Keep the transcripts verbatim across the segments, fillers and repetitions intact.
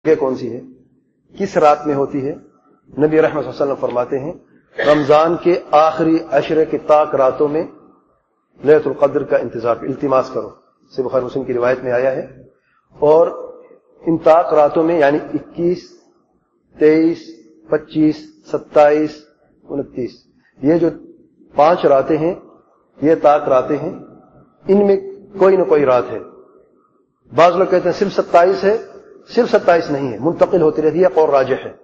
یہ کون سی ہے، کس رات میں ہوتی ہے؟ نبی رحمت صلی اللہ علیہ وسلم فرماتے ہیں رمضان کے آخری عشرے کے طاق راتوں میں لیلۃ القدر کا انتظار التماس کرو، سے بخاری مسلم کی روایت میں آیا ہے۔ اور ان طاق راتوں میں یعنی اکیس، تیئیس، پچیس، ستائیس، انتیس، یہ جو پانچ راتیں ہیں یہ طاق راتیں ہیں، ان میں کوئی نہ کوئی رات ہے۔ بعض لوگ کہتے ہیں صرف ستائیس ہے، صرف ستائیس نہیں ہے، منتقل ہوتی رہتی ہے، اور راجح ہے۔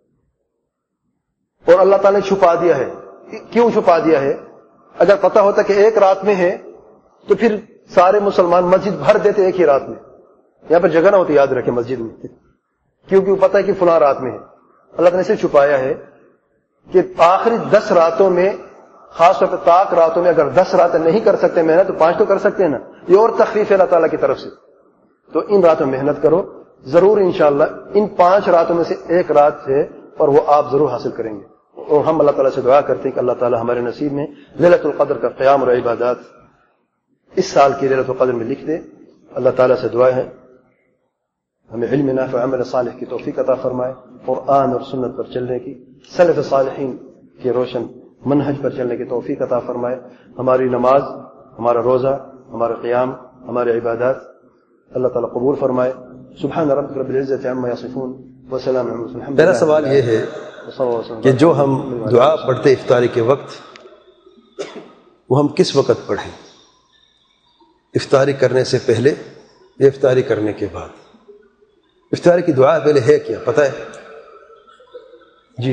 اور اللہ تعالیٰ نے چھپا دیا ہے۔ کیوں چھپا دیا ہے؟ اگر پتہ ہوتا کہ ایک رات میں ہے تو پھر سارے مسلمان مسجد بھر دیتے ایک ہی رات میں، یہاں پر جگہ نہ ہوتی، یاد رکھیں مسجد میں، کیونکہ وہ پتہ ہے کہ فلاں رات میں ہے۔ اللہ تعالیٰ نے اسے چھپایا ہے کہ آخری دس راتوں میں، خاص طور پہ طاق راتوں میں اگر دس راتیں نہیں کر سکتے محنت تو پانچ تو کر سکتے ہیں نا، یہ اور تخفیف ہے اللہ تعالیٰ کی طرف سے۔ تو ان راتوں میں محنت کرو ضرور، انشاءاللہ ان پانچ راتوں میں سے ایک رات ہے اور وہ آپ ضرور حاصل کریں گے۔ اور ہم اللہ تعالیٰ سے دعا کرتے ہیں کہ اللہ تعالیٰ ہمارے نصیب میں لیلۃ القدر کا قیام اور عبادات اس سال کی لیلۃ القدر میں لکھ دے۔ اللہ تعالیٰ سے دعا ہے ہمیں علم نافع عمل صالح کی توفیق عطا فرمائے، قرآن اور سنت پر چلنے کی، سلف صالحین کے روشن منہج پر چلنے کی توفیق عطا فرمائے۔ ہماری نماز، ہمارا روزہ، ہمارا قیام، ہمارے عبادات اللہ تعالیٰ قبول فرمائے۔ سبحان ربک رب العزت عما یصفون وسلام علی المرسلین۔ میرا سوال یہ ہے کہ جو ہم دعا پڑھتے افطاری کے وقت، وہ ہم کس وقت پڑھیں؟ افطاری کرنے سے پہلے یا افطاری کرنے کے بعد؟ افطاری کی دعا پہلے ہے کیا پتہ ہے؟ جی،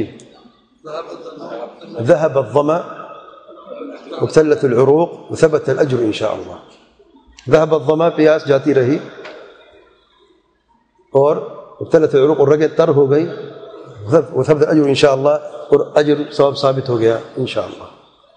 ذهب الظمأ وابتلت العروق وثبت الاجر ان شاء اللہ۔ ذهب الظمأ، پیاس جاتی رہی، اور ابتلت العروق، اور رگیں تر ہو گئی، وثبت الاجر ان شاء اللہ، اور اجر ثواب ثابت ہو گیا ان شاء اللہ۔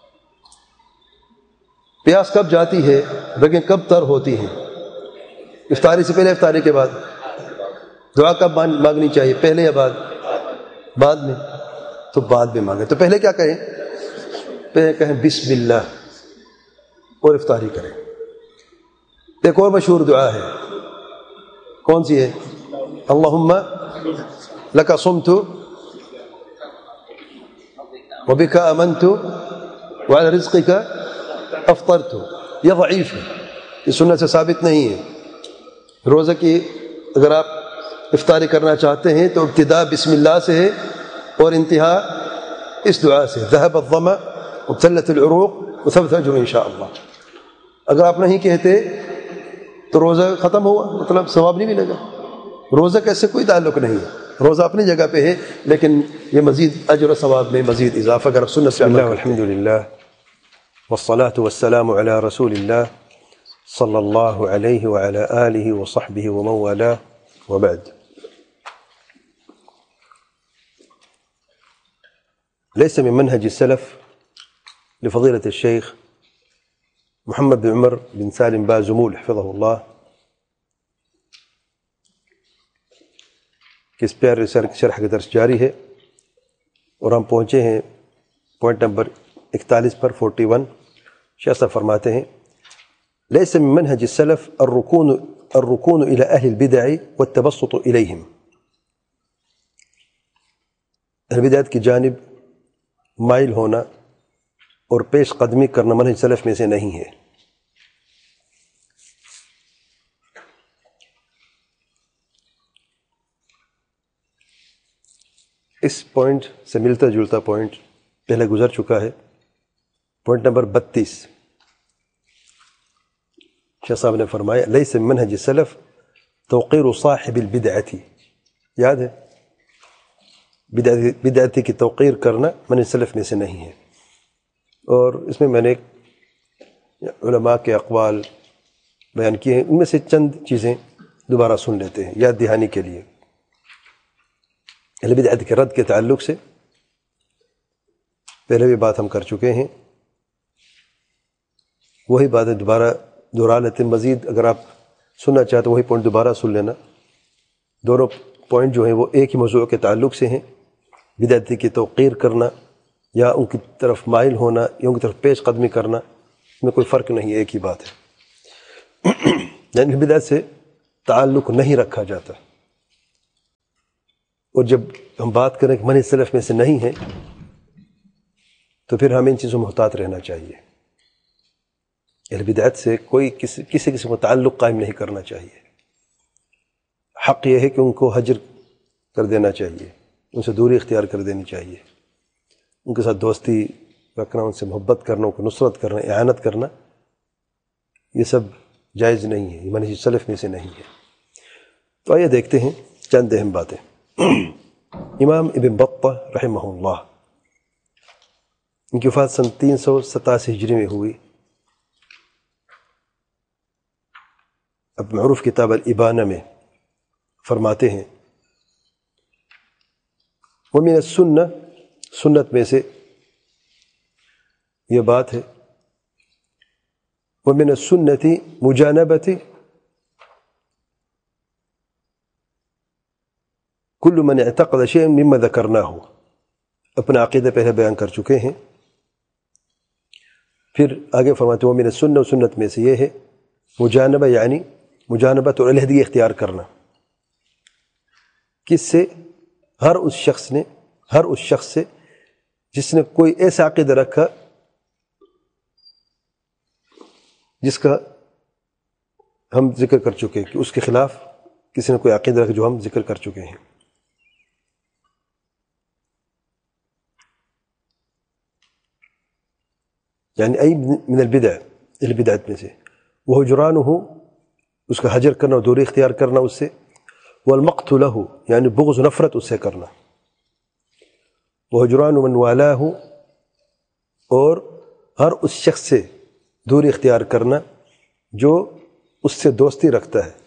پیاس کب جاتی ہے، رگیں کب تر ہوتی ہیں؟ افطاری سے پہلے، افطاری کے بعد؟ دعا کب مانگنی چاہیے، پہلے یا بعد؟ بعد میں، تو بعد میں مانگیں۔ تو پہلے کیا کہیں؟ پہلے کہیں بسم اللہ اور افطاری کریں۔ ایک اور مشہور دعا ہے، کون سی ہے؟ اللہم لک صمت وبک آمنت وعلی رزقک افطرت۔ یہ ضعیف ہے، یہ سنت سے ثابت نہیں ہے۔ روزہ کی اگر آپ افطاری کرنا چاہتے ہیں تو ابتدا بسم اللہ سے ہے اور انتہا اس دعا سے، ذهب الظمأ وابتلت العروق وثبت الاجر ان شاء اللہ۔ اگر آپ نہیں کہتے تو روزہ ختم ہوا، مطلب ثواب نہیں ملے گا۔ روزہ کا اس سے کوئی تعلق نہیں ہے، روزہ اپنی جگہ پہ ہے، لیکن یہ مزید اجر و ثواب میں مزید اضافہ اگر سنت سے اللہ۔ الحمد للہ والصلاة والسلام علی رسول اللہ صلی اللہ علیہ وعلی آلہ وصحبہ ومن والاه وبعد۔ ليس من منهج السلف لفضيلة الشيخ محمد بن عمر بن سالم بازمول حفظه الله کہ اس پیارے شرح کا درس جاری ہے، اور ہم پہنچے ہیں پوائنٹ نمبر اکتالیس پر، فورٹی ون۔ شیخ صاحب فرماتے ہیں ليس من منهج السلف الركون الركون إلى أهل البدع والتبسط إليهم۔ اہل بدعت کی جانب مائل ہونا اور پیش قدمی کرنا منہج سلف میں سے نہیں ہے۔ اس پوائنٹ سے ملتا جلتا پوائنٹ پہلے گزر چکا ہے، پوائنٹ نمبر بتیس۔ شیخ صاحب نے فرمایا لیس من منہج السلف توقیر صاحب البدعۃ، یاد ہے؟ بدعتی کی توقیر کرنا منہج سلف میں سے نہیں ہے۔ اور اس میں میں نے علماء کے اقوال بیان کیے ہیں، ان میں سے چند چیزیں دوبارہ سن لیتے ہیں یاد دہانی کے لیے۔ اہل بدعت کے رد کے تعلق سے پہلے بھی بات ہم کر چکے ہیں، وہی باتیں دوبارہ دہرا لیتے ہیں۔ مزید اگر آپ سننا چاہتے ہیں وہی پوائنٹ دوبارہ سن لینا۔ دونوں پوائنٹ جو ہیں وہ ایک ہی موضوع کے تعلق سے ہیں، بدعتی کی توقیر کرنا یا ان کی طرف مائل ہونا یا ان کی طرف پیش قدمی کرنا، اس میں کوئی فرق نہیں ہے، ایک ہی بات ہے۔ یعنی بدعت سے تعلق نہیں رکھا جاتا۔ اور جب ہم بات کریں کہ منہج سلف میں سے نہیں ہے تو پھر ہمیں ان چیزوں میں محتاط رہنا چاہیے. اہل بدعت سے کوئی کسی کسی قسم کا تعلق قائم نہیں کرنا چاہیے. حق یہ ہے کہ ان کو حجر کر دینا چاہیے، ان سے دوری اختیار کر دینی چاہیے، ان کے ساتھ دوستی رکھنا، ان سے محبت کرنا، ان کو نصرت کرنا، اعانت کرنا، یہ سب جائز نہیں ہے، یہ منہج سلف میں سے نہیں ہے. تو آئیے دیکھتے ہیں چند اہم باتیں. امام ابن بطہ رحمہ اللہ، ان کی وفات سن تین سو ستاسی ہجری میں ہوئی. اب معروف کتاب الابانہ میں فرماتے ہیں ومن السنہ، سنت میں سے یہ بات ہے، ومن السنۃ مجانبۃ کل من اعتقد شیئا مما ذکرناہ. اپنا عقیدہ پہلے بیان کر چکے ہیں، پھر آگے فرماتے ہیں ومن السنہ، سنت میں سے یہ ہے مجانبہ، یعنی مجانبت اور علیحدگی اختیار کرنا. کس سے؟ ہر اس شخص نے ہر اس شخص سے جس نے کوئی ایسا عقیدہ رکھا جس کا ہم ذکر کر چکے، کہ اس کے خلاف کسی نے کوئی عقیدہ رکھا جو ہم ذکر کر چکے ہیں. یعنی ای من البدع، البدعت میں سے، وہ حجرانہ، اس کا حجر کرنا، دوری اختیار کرنا اس سے، والمقت لہ، یعنی بغض نفرت اس سے کرنا، وحجران من والاہ، اور ہر اس شخص سے دوری اختیار کرنا جو اس سے دوستی رکھتا ہے،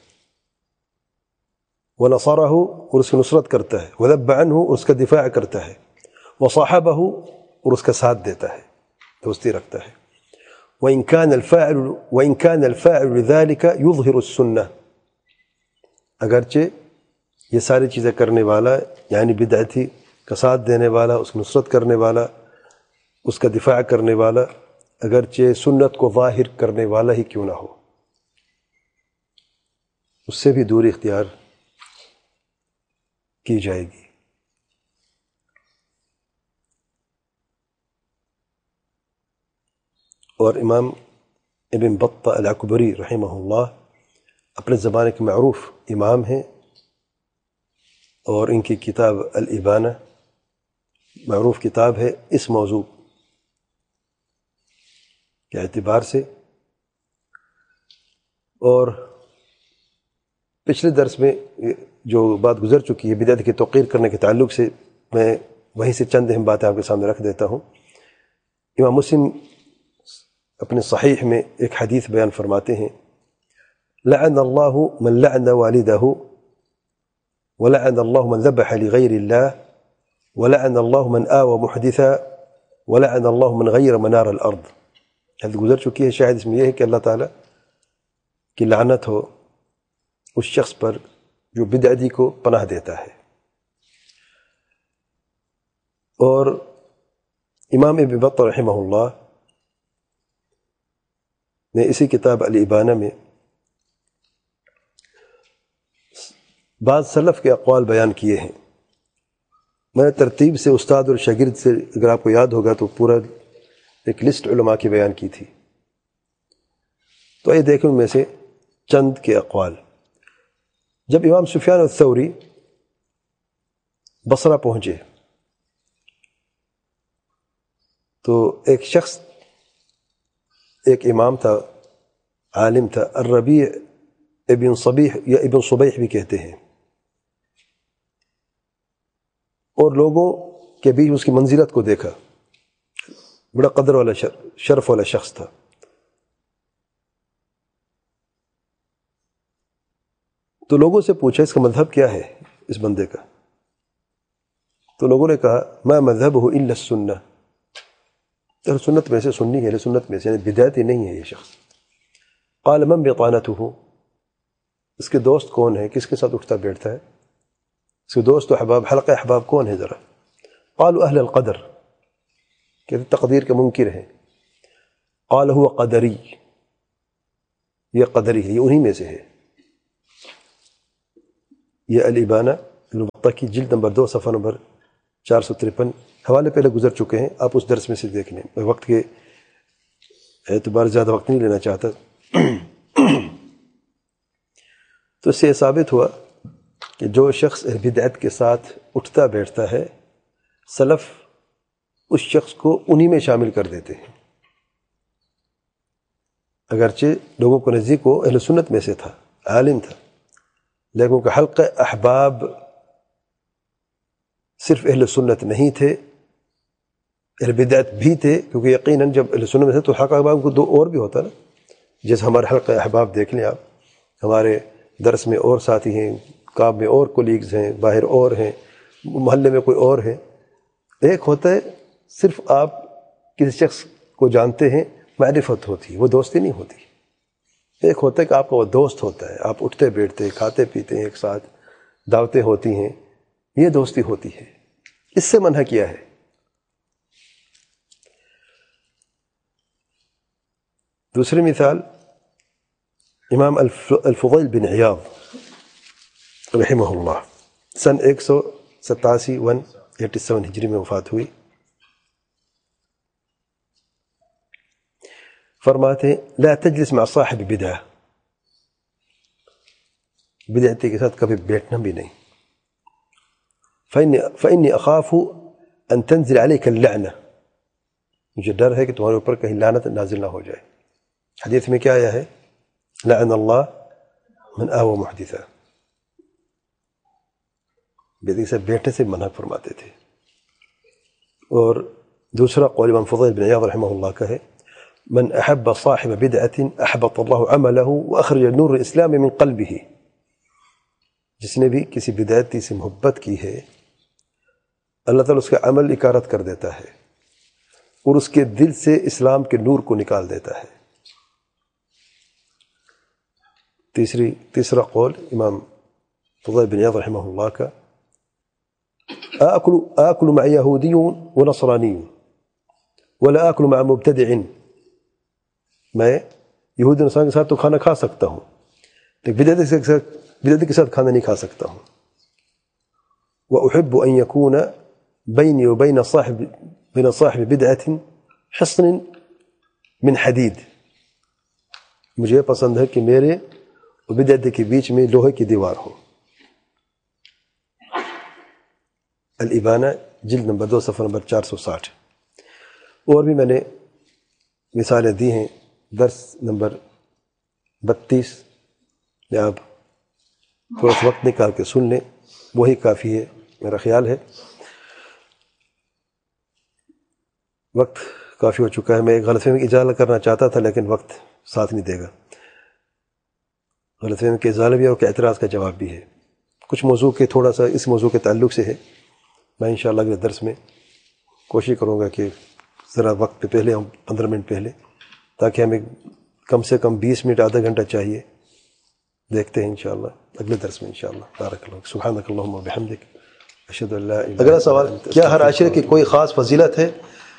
ونصرہ، اور اس کی نصرت کرتا ہے، وذب عنہ، اور اس کا دفاع کرتا ہے، وصاحبہ، اور اس کا ساتھ دیتا ہے، دوستی رکھتا ہے. وإن كان الفاعل وإن كان الفاعل لذلك يظهر السنة، اگرچہ یہ ساری چیزیں کرنے والا یعنی بدعتی کا ساتھ دینے والا، اس کی نصرت کرنے والا، اس کا دفاع کرنے والا، اگرچہ سنت کو ظاہر کرنے والا ہی کیوں نہ ہو، اس سے بھی دوری اختیار کی جائے گی. اور امام ابن بطہ العکبری رحمہ اللہ اپنے زمانے کے معروف امام ہیں، اور ان کی کتاب الابانہ معروف کتاب ہے اس موضوع کے اعتبار سے. اور پچھلے درس میں جو بات گزر چکی ہے بدعت کی توقیر کرنے کے تعلق سے، میں وہیں سے چند اہم باتیں آپ کے سامنے رکھ دیتا ہوں. امام مسلم اپنے صحیح میں ایک حدیث بیان فرماتے ہیں، لعن اللہ من لعن والدہ، ولعن اللہ من ذبح لغیر اللہ، ولعن اللہ من آوى محدثا، ولعن اللہ من غیر منار الارض. حدیث گزر چکی ہے، شاید اس میں یہ ہے کہ اللہ تعالیٰ کی لعنت ہو اس شخص پر جو بدعتی کو پناہ دیتا ہے. اور امام ابن بطہ رحمہ اللہ نے اسی کتاب الابانہ میں بعض سلف کے اقوال بیان کیے ہیں. میں نے ترتیب سے استاد اور شاگرد سے، اگر آپ کو یاد ہوگا تو پورا ایک لسٹ علماء کی بیان کی تھی. تو یہ دیکھیں ان میں سے چند کے اقوال. جب امام سفیان الثوری بصرہ پہنچے تو ایک شخص، ایک امام تھا، عالم تھا، الربیع ابن صبیح یا ابن صبیح بھی کہتے ہیں، اور لوگوں کے بیچ اس کی منزلت کو دیکھا، بڑا قدر والا شرف والا شخص تھا. تو لوگوں سے پوچھا اس کا مذہب کیا ہے اس بندے کا؟ تو لوگوں نے کہا ما مذہبہ الا السنہ، اہل سنت میں سے سنی ہے، اہل سنت میں سے، یعنی بدعتی نہیں ہے یہ شخص. قال من بطانتہ، اس کے دوست کون ہے، کس کے ساتھ اٹھتا بیٹھتا ہے، اس کے دوست و احباب، حلقہ احباب کون ہے ذرا؟ قالوا اہل القدر، کہتے تقدیر کے منکر ہیں. قال هو قدری، یہ قدری ہے، یہ انہی میں سے ہے. یہ الابانہ الموطا کی جلد نمبر دو صفحہ نمبر چار سو ترپن حوالے پہلے گزر چکے ہیں، آپ اس درس میں سے دیکھ لیں، میں وقت کے اعتبار زیادہ وقت نہیں لینا چاہتا۔ تو اس سے یہ ثابت ہوا کہ جو شخص بدعت کے ساتھ اٹھتا بیٹھتا ہے، سلف اس شخص کو انہی میں شامل کر دیتے ہیں، اگرچہ لوگوں کو نزدیک وہ اہل سنت میں سے تھا، عالم تھا، لیکن ان کا حلقہ احباب صرف اہل سنت نہیں تھے، اہل بدعت بھی تھے، کیونکہ یقیناً جب اہل سنت میں تھے تو حلقہ احباب کو دو اور بھی ہوتا نا، جیسے ہمارے حلقہ احباب دیکھ لیں آپ، ہمارے درس میں اور ساتھی ہیں، کام میں اور کولیگز ہیں، باہر اور ہیں، محلے میں کوئی اور ہیں۔ ایک ہوتا ہے صرف آپ کسی شخص کو جانتے ہیں، معرفت ہوتی، وہ دوستی نہیں ہوتی۔ ایک ہوتا ہے کہ آپ کا وہ دوست ہوتا ہے، آپ اٹھتے بیٹھتے کھاتے پیتے ہیں ایک ساتھ، دعوتیں ہوتی ہیں، یہ دوستی ہوتی ہے، اس سے منع کیا ہے۔ دوسری مثال امام الفضیل بن عیاض رحمہ اللہ، سن ایک سو ستاسی ون ایٹی سیون ہجری میں وفات ہوئی۔ فرماتے ہیں لا تجلس مع صاحب بدعہ، بدعتی کے ساتھ کبھی بیٹھنا بھی نہیں، فإني فإني أخاف أن تنزل عليك اللعنة، مجھے ڈر ہے کہ تمہارے اوپر کہیں لعنت نازل نہ ہو جائے۔ حدیث میں کیا آیا ہے؟ لعن اللہ من آوى محدثا، بدعتی سے بیٹھنے سے منع فرماتے تھے۔ اور دوسرا قول امام فضیل بن عیاض رحمہ اللہ کا ہے من احب صاحب بدعة احبط اللہ عمله واخرج نور الاسلام من قلبه، جس نے بھی کسی بدعتی سے محبت کی ہے اللہ تعالیٰ اس کا عمل اکارت کر دیتا ہے اور اس کے دل سے اسلام کے نور کو نکال دیتا ہے۔ تیسری تیسرا قول امام فضیل بن عیاض رحمہ اللہ کا آکل آکل مع یہودی ونصرانی ولا آکل مع مبتدع، میں یہودی نصرانی کے ساتھ تو کھانا کھا سکتا ہوں لیکن بدعتی کے ساتھ بدعتی کے ساتھ کھانا نہیں کھا سکتا ہوں۔ وأحب أن يكون بيني وبين صاحب بين صاحب بدعة حصن من حديد، مجھے پسند ہے کہ میرے اور بدعتی کے بیچ میں لوہے کی دیوار ہو۔ الابانہ جلد نمبر دو صفحہ نمبر چار سو ساٹھ۔ اور بھی میں نے مثالیں دی ہیں، درس نمبر بتیس میں آپ تھوڑا سا وقت نکال کے سن لیں، وہی کافی ہے میرا خیال ہے۔ وقت کافی ہو چکا ہے، میں ایک غلط فہمی کی ازالہ کرنا چاہتا تھا لیکن وقت ساتھ نہیں دے گا۔ غلط فہمی کے ازالہ بھی ہے اور اعتراض کا جواب بھی ہے، کچھ موضوع کے تھوڑا سا اس موضوع کے تعلق سے ہے۔ میں انشاءاللہ اگلے درس میں کوشش کروں گا کہ ذرا وقت پہ پہلے ہم پندرہ منٹ پہلے، تاکہ ہمیں کم سے کم بیس منٹ آدھا گھنٹہ چاہیے۔ دیکھتے ہیں انشاءاللہ اگلے درس میں انشاءاللہ۔ بارک اللہ، سبحانک اللہم و بحمدک، اشہد ان لا الہ الا انت۔ اگلا سوال، کیا ہر عشرے کی کوئی خاص فضیلت ہے؟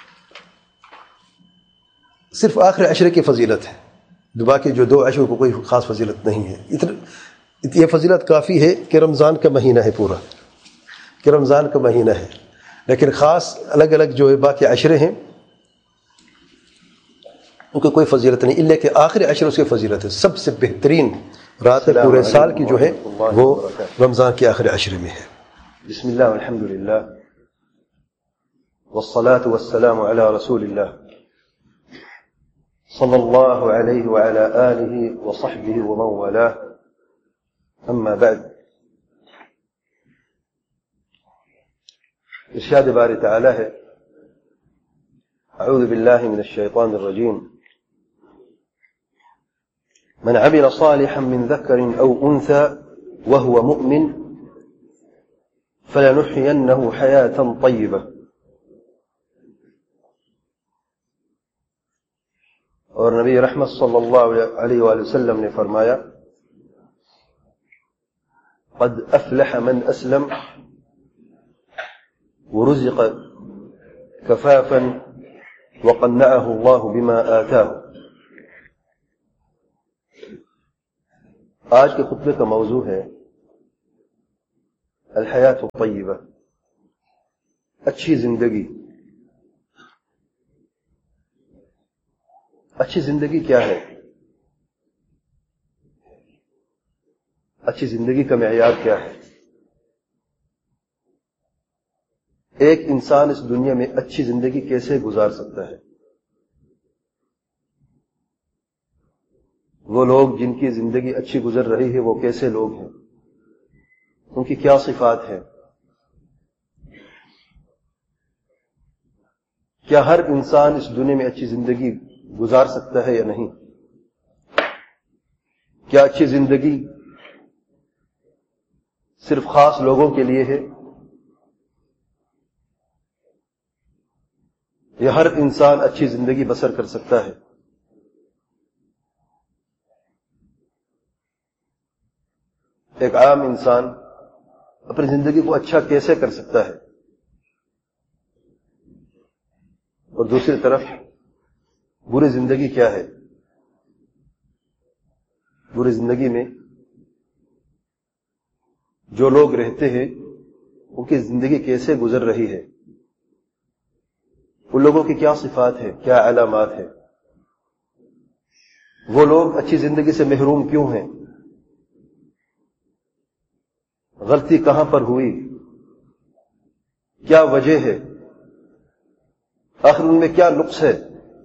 صرف آخر عشرے کی فضیلت ہے، باقی جو دو عشروں کو کوئی خاص فضیلت نہیں ہے۔ یہ فضیلت کافی ہے کہ رمضان کا مہینہ ہے پورا، کہ رمضان کا مہینہ ہے، لیکن خاص الگ الگ جو ہے باقی عشرے ہیں ان کو کوئی فضیلت نہیں، اللہ کہ آخری عشر اس کی فضیلت ہے۔ سب سے بہترین رات پورے سال کی جو ہے وہ رمضان کے آخری عشرے میں ہے۔ بسم اللہ والحمد للہ والصلاة والسلام علی رسول اللہ صلی اللہ علیہ وعلی آلہ وصحبہ ومن والاه، اما بعد۔ ارشاد باری تعالی ہے اعوذ باللہ من الشیطان الرجیم من عمل صالحا من ذکر او انثى وهو مؤمن فلنحيينه حياة طیبہ۔ اور نبی رحمت صلی اللہ علیہ وآلہ وسلم نے فرمایا قد افلح من اسلم ورزق كفافا وقنعه الله بما آتاه۔ آج کے خطبے کا موضوع ہے الحیات طیبہ، اچھی زندگی. اچھی زندگی کیا ہے؟ اچھی زندگی کا معیار کیا ہے؟ ایک انسان اس دنیا میں اچھی زندگی کیسے گزار سکتا ہے؟ وہ لوگ جن کی زندگی اچھی گزر رہی ہے وہ کیسے لوگ ہیں؟ ان کی کیا صفات ہیں؟ کیا ہر انسان اس دنیا میں اچھی زندگی گزار سکتا ہے یا نہیں؟ کیا اچھی زندگی صرف خاص لوگوں کے لیے ہے یا ہر انسان اچھی زندگی بسر کر سکتا ہے؟ ایک عام انسان اپنی زندگی کو اچھا کیسے کر سکتا ہے؟ اور دوسری طرف بری زندگی کیا ہے؟ بری زندگی میں جو لوگ رہتے ہیں ان کی زندگی کیسے گزر رہی ہے؟ ان لوگوں کی کیا صفات ہے، کیا علامات ہیں؟ وہ لوگ اچھی زندگی سے محروم کیوں ہیں؟ غلطی کہاں پر ہوئی؟ کیا وجہ ہے؟ آخر ان میں کیا نقص ہے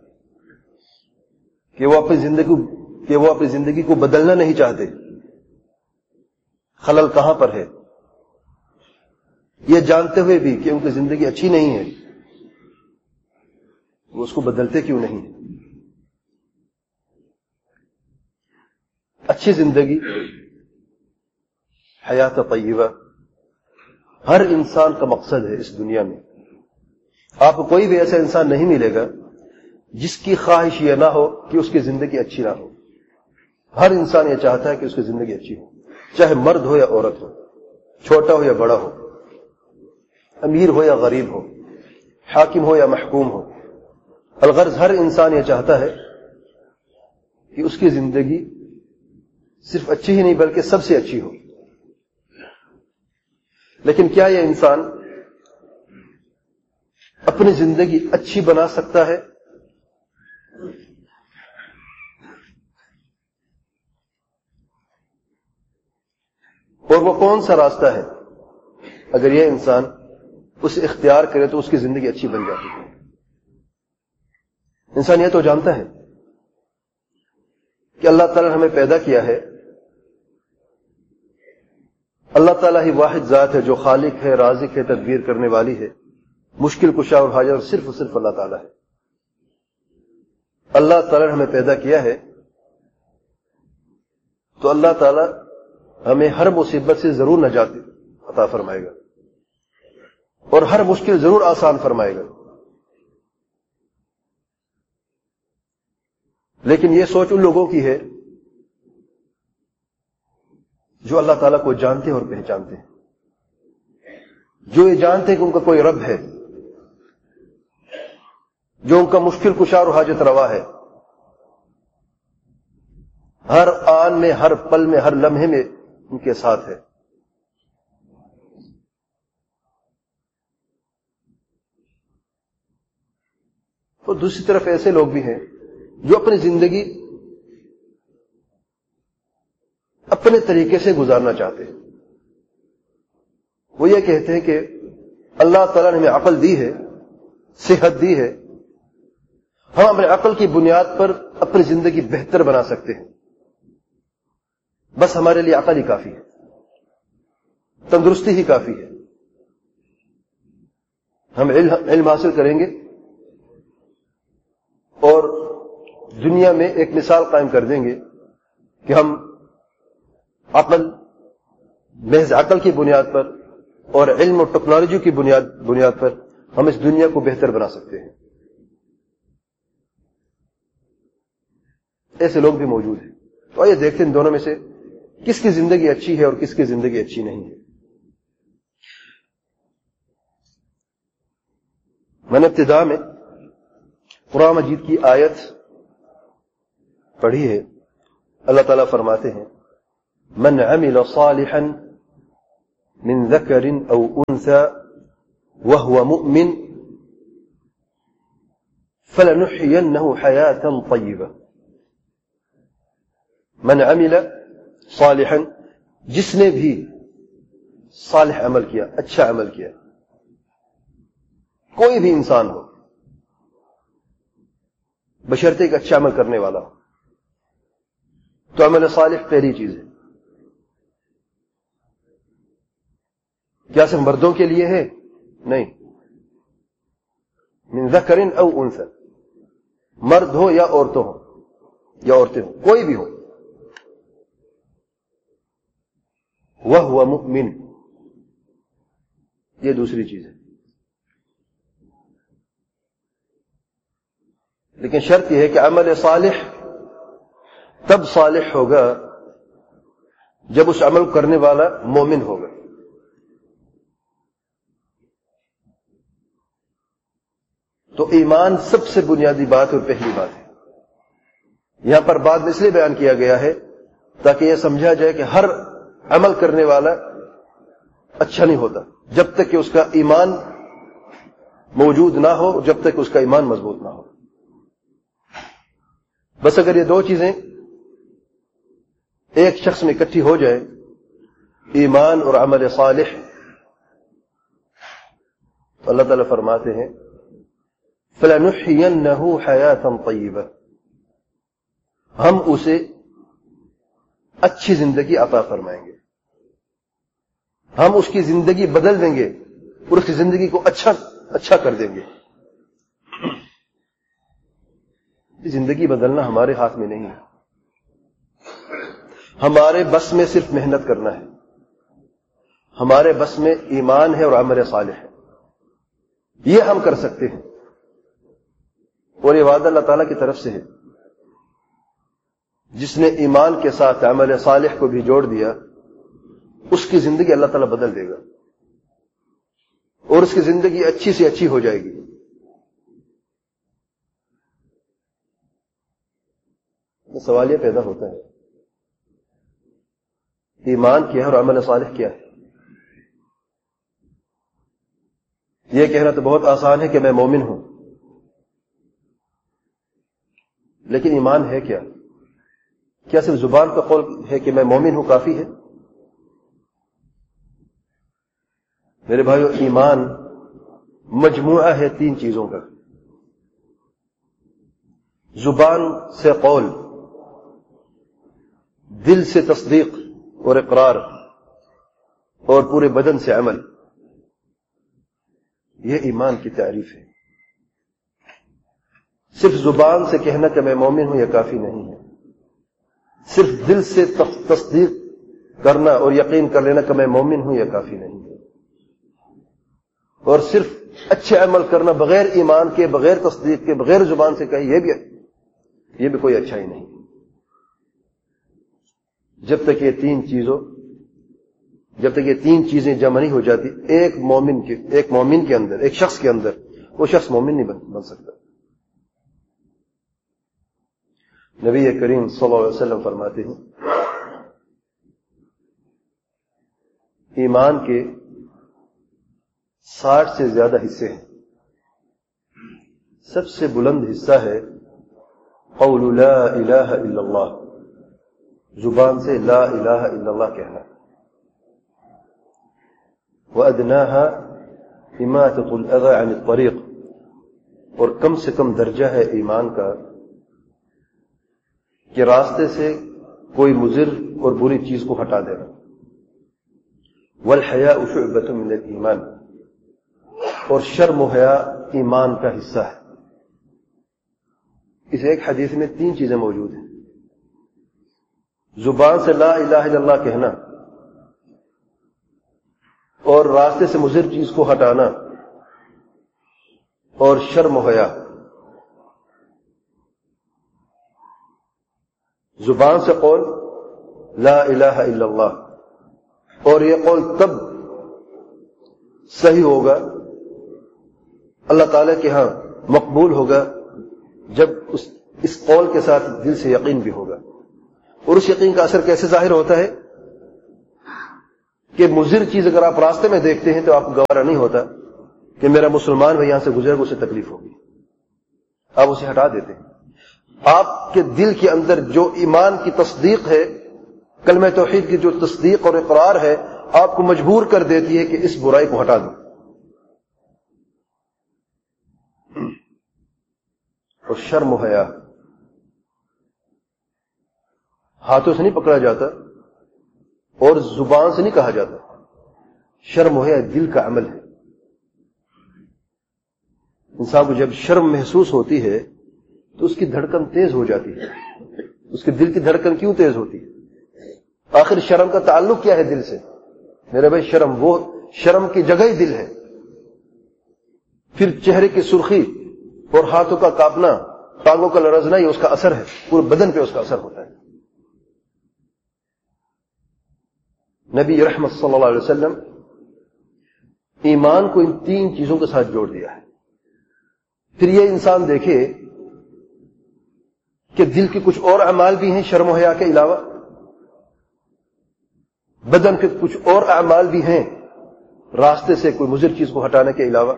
کہ وہ اپنی زندگی کہ وہ اپنی زندگی کو بدلنا نہیں چاہتے؟ خلل کہاں پر ہے؟ یہ جانتے ہوئے بھی کہ ان کی زندگی اچھی نہیں ہے وہ اس کو بدلتے کیوں نہیں؟ اچھی زندگی، حیات طیبہ ہر انسان کا مقصد ہے اس دنیا میں. آپ کو کوئی بھی ایسا انسان نہیں ملے گا جس کی خواہش یہ نہ ہو کہ اس کی زندگی اچھی نہ ہو. ہر انسان یہ چاہتا ہے کہ اس کی زندگی اچھی ہو، چاہے مرد ہو یا عورت ہو، چھوٹا ہو یا بڑا ہو، امیر ہو یا غریب ہو، حاکم ہو یا محکوم ہو. الغرض ہر انسان یہ چاہتا ہے کہ اس کی زندگی صرف اچھی ہی نہیں بلکہ سب سے اچھی ہو. لیکن کیا یہ انسان اپنی زندگی اچھی بنا سکتا ہے؟ اور وہ کون سا راستہ ہے؟ اگر یہ انسان اسے اختیار کرے تو اس کی زندگی اچھی بن جاتی ہے. انسان یہ تو جانتا ہے کہ اللہ تعالیٰ نے ہمیں پیدا کیا ہے، اللہ تعالیٰ ہی واحد ذات ہے جو خالق ہے، رازق ہے، تدبیر کرنے والی ہے، مشکل کشا اور حاجت صرف اور صرف اللہ تعالیٰ ہے. اللہ تعالیٰ نے ہمیں پیدا کیا ہے تو اللہ تعالیٰ ہمیں ہر مصیبت سے ضرور نجات عطا فرمائے گا اور ہر مشکل ضرور آسان فرمائے گا. لیکن یہ سوچ ان لوگوں کی ہے جو اللہ تعالیٰ کو جانتے اور پہچانتے ہیں، جو یہ جانتے ہیں کہ ان کا کوئی رب ہے جو ان کا مشکل کشا اور حاجت روا ہے، ہر آن میں، ہر پل میں، ہر لمحے میں ان کے ساتھ ہے. اور دوسری طرف ایسے لوگ بھی ہیں جو اپنی زندگی اپنے طریقے سے گزارنا چاہتے ہیں. وہ یہ کہتے ہیں کہ اللہ تعالیٰ نے ہمیں عقل دی ہے، صحت دی ہے، ہم اپنے عقل کی بنیاد پر اپنی زندگی بہتر بنا سکتے ہیں، بس ہمارے لیے عقل ہی کافی ہے، تندرستی ہی کافی ہے. ہم علم حاصل کریں گے اور دنیا میں ایک مثال قائم کر دیں گے کہ ہم عقل، محض عقل کی بنیاد پر اور علم اور ٹیکنالوجی کی بنیاد بنیاد پر ہم اس دنیا کو بہتر بنا سکتے ہیں. ایسے لوگ بھی موجود ہیں. تو آئیے دیکھتے ہیں ان دونوں میں سے کس کی زندگی اچھی ہے اور کس کی زندگی اچھی نہیں ہے. میں نے ابتدا میں قرآن مجید کی آیت پڑھی ہے. اللہ تعالیٰ فرماتے ہیں من عمل صالحا من ذكر أو أنثى وهو مؤمن فلنحيينه حياة طيبة. من عمل صالحا، جس نے بھی صالح عمل کیا، اچھا عمل کیا، کوئی بھی انسان ہو، بشرطے ایک اچھا عمل کرنے والا ہو، تو عمل صالح پہلی چیز ہے. کیا صرف مردوں کے لیے ہے؟ نہیں. من ذکر او انثى، مرد ہو یا عورتوں ہو یا عورتیں ہو، کوئی بھی ہو. وہو مؤمن، یہ دوسری چیز ہے. لیکن شرط یہ ہے کہ عمل صالح تب صالح ہوگا جب اس عمل کرنے والا مومن ہوگا. تو ایمان سب سے بنیادی بات اور پہلی بات ہے. یہاں پر بعد میں اس لیے بیان کیا گیا ہے تاکہ یہ سمجھا جائے کہ ہر عمل کرنے والا اچھا نہیں ہوتا جب تک کہ اس کا ایمان موجود نہ ہو، جب تک اس کا ایمان مضبوط نہ ہو. بس اگر یہ دو چیزیں ایک شخص میں اکٹھی ہو جائے، ایمان اور عمل صالح، تو اللہ تعالیٰ فرماتے ہیں فَلَنُحْيِيَنَّهُ حَيَاةً طَيِّبَةً، ہم اسے اچھی زندگی عطا فرمائیں گے، ہم اس کی زندگی بدل دیں گے اور اس کی زندگی کو اچھا اچھا کر دیں گے. زندگی بدلنا ہمارے ہاتھ میں نہیں ہے. ہمارے بس میں صرف محنت کرنا ہے، ہمارے بس میں ایمان ہے اور عمل صالح ہے، یہ ہم کر سکتے ہیں. اور یہ وعدہ اللہ تعالیٰ کی طرف سے ہے. جس نے ایمان کے ساتھ عمل صالح کو بھی جوڑ دیا، اس کی زندگی اللہ تعالیٰ بدل دے گا اور اس کی زندگی اچھی سے اچھی ہو جائے گی. سوال یہ پیدا ہوتا ہے ایمان کیا ہے اور عمل صالح کیا ہے؟ یہ کہنا تو بہت آسان ہے کہ میں مومن ہوں، لیکن ایمان ہے کیا؟ کیا صرف زبان کا قول ہے کہ میں مومن ہوں کافی ہے؟ میرے بھائیو، ایمان مجموعہ ہے تین چیزوں کا. زبان سے قول، دل سے تصدیق اور اقرار، اور پورے بدن سے عمل. یہ ایمان کی تعریف ہے. صرف زبان سے کہنا کہ میں مومن ہوں یہ کافی نہیں ہے. صرف دل سے تصدیق کرنا اور یقین کر لینا کہ میں مومن ہوں یہ کافی نہیں ہے. اور صرف اچھے عمل کرنا بغیر ایمان کے، بغیر تصدیق کے، بغیر زبان سے کہے، یہ بھی یہ بھی کوئی اچھا ہی نہیں. جب تک یہ تین چیزوں جب تک یہ تین چیزیں جمع نہیں ہو جاتی ایک مومن کے ایک مومن کے اندر، ایک شخص کے اندر، وہ شخص مومن نہیں بن سکتا. نبی کریم صلی اللہ علیہ وسلم فرماتے ہیں ایمان کے ساٹھ سے زیادہ حصے ہیں. سب سے بلند حصہ ہے قول لا الہ الا اللہ، زبان سے لا الہ الا اللہ کہنا. وَأَدْنَاهَا إِمَاتَةُ الْأَذَى عَنِ الطَّرِيقِ، اور کم سے کم درجہ ہے ایمان کا کہ راستے سے کوئی مضر اور بری چیز کو ہٹا دینا. وَالْحَيَاءُ شُعْبَةٌ مِنَ الْإِيمَانِ، اور شرم و حیا ایمان کا حصہ ہے. اس ایک حدیث میں تین چیزیں موجود ہیں. زبان سے لا الہ الا اللہ کہنا، اور راستے سے مضر چیز کو ہٹانا، اور شرم و حیا. زبان سے قول لا الہ الا اللہ، اور یہ قول تب صحیح ہوگا، اللہ تعالیٰ کے ہاں مقبول ہوگا، جب اس اس قول کے ساتھ دل سے یقین بھی ہوگا. اور اس یقین کا اثر کیسے ظاہر ہوتا ہے کہ مضر چیز اگر آپ راستے میں دیکھتے ہیں تو آپ کو گوارا نہیں ہوتا کہ میرا مسلمان بھائی یہاں سے گزرے گا اسے تکلیف ہوگی، آپ اسے ہٹا دیتے ہیں۔ آپ کے دل کے اندر جو ایمان کی تصدیق ہے، کلمہ توحید کی جو تصدیق اور اقرار ہے، آپ کو مجبور کر دیتی ہے کہ اس برائی کو ہٹا دو۔ اور شرم و حیا ہاتھوں سے نہیں پکڑا جاتا اور زبان سے نہیں کہا جاتا، شرم و حیا دل کا عمل ہے۔ انسان کو جب شرم محسوس ہوتی ہے تو اس کی دھڑکن تیز ہو جاتی ہے۔ اس کے دل کی دھڑکن کیوں تیز ہوتی ہے؟ آخر شرم کا تعلق کیا ہے دل سے؟ میرے بھائی شرم وہ شرم کی جگہ ہی دل ہے۔ پھر چہرے کی سرخی اور ہاتھوں کا کانپنا، ٹانگوں کا لرزنا، یہ اس کا اثر ہے، پورے بدن پہ اس کا اثر ہوتا ہے۔ نبی رحمت صلی اللہ علیہ وسلم ایمان کو ان تین چیزوں کے ساتھ جوڑ دیا ہے۔ پھر یہ انسان دیکھے کہ دل کے کچھ اور اعمال بھی ہیں شرم و حیا کے علاوہ، بدن کے کچھ اور اعمال بھی ہیں راستے سے کوئی مضر چیز کو ہٹانے کے علاوہ۔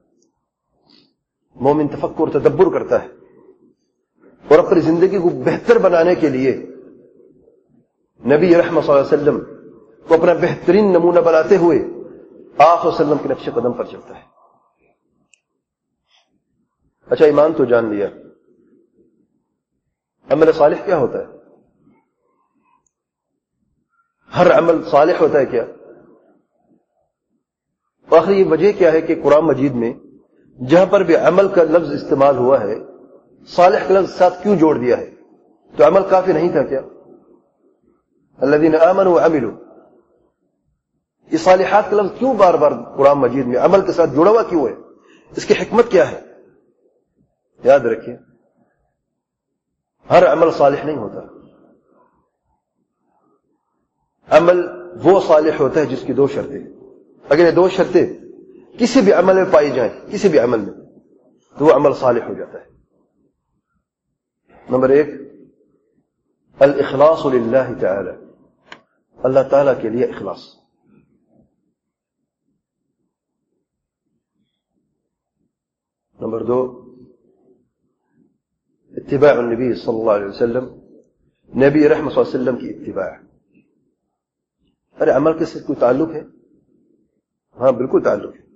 مومن تفکر تدبر کرتا ہے اور اپنی زندگی کو بہتر بنانے کے لیے نبی رحمت صلی اللہ علیہ وسلم کو اپنا بہترین نمونہ بناتے ہوئے آقا صلی اللہ علیہ وسلم کے نقش قدم پر چلتا ہے۔ اچھا، ایمان تو جان لیا، عمل صالح کیا ہوتا ہے؟ ہر عمل صالح ہوتا ہے کیا؟ آخر یہ وجہ کیا ہے کہ قرآن مجید میں جہاں پر بھی عمل کا لفظ استعمال ہوا ہے صالح کا لفظ ساتھ کیوں جوڑ دیا ہے؟ تو عمل کافی نہیں تھا کیا؟ الذین آمنوا وعملوا، یہ صالحات کا لفظ کیوں بار بار قرآن مجید میں عمل کے ساتھ جڑا ہوا کیوں ہے؟ اس کی حکمت کیا ہے؟ یاد رکھیے، ہر عمل صالح نہیں ہوتا۔ عمل وہ صالح ہوتا ہے جس کی دو شرطیں، اگر یہ دو شرطیں کسی بھی عمل میں پائی جائیں، کسی بھی عمل میں، تو وہ عمل صالح ہو جاتا ہے۔ نمبر ایک، الاخلاص للہ تعالی، اللہ تعالی کے لیے اخلاص۔ نمبر دو، اتباع النبی صلی اللہ علیہ وسلم، نبی رحمت صلی اللہ علیہ وسلم کی اتباع۔ ارے عمل کے ساتھ کوئی تعلق ہے؟ ہاں بالکل تعلق ہے۔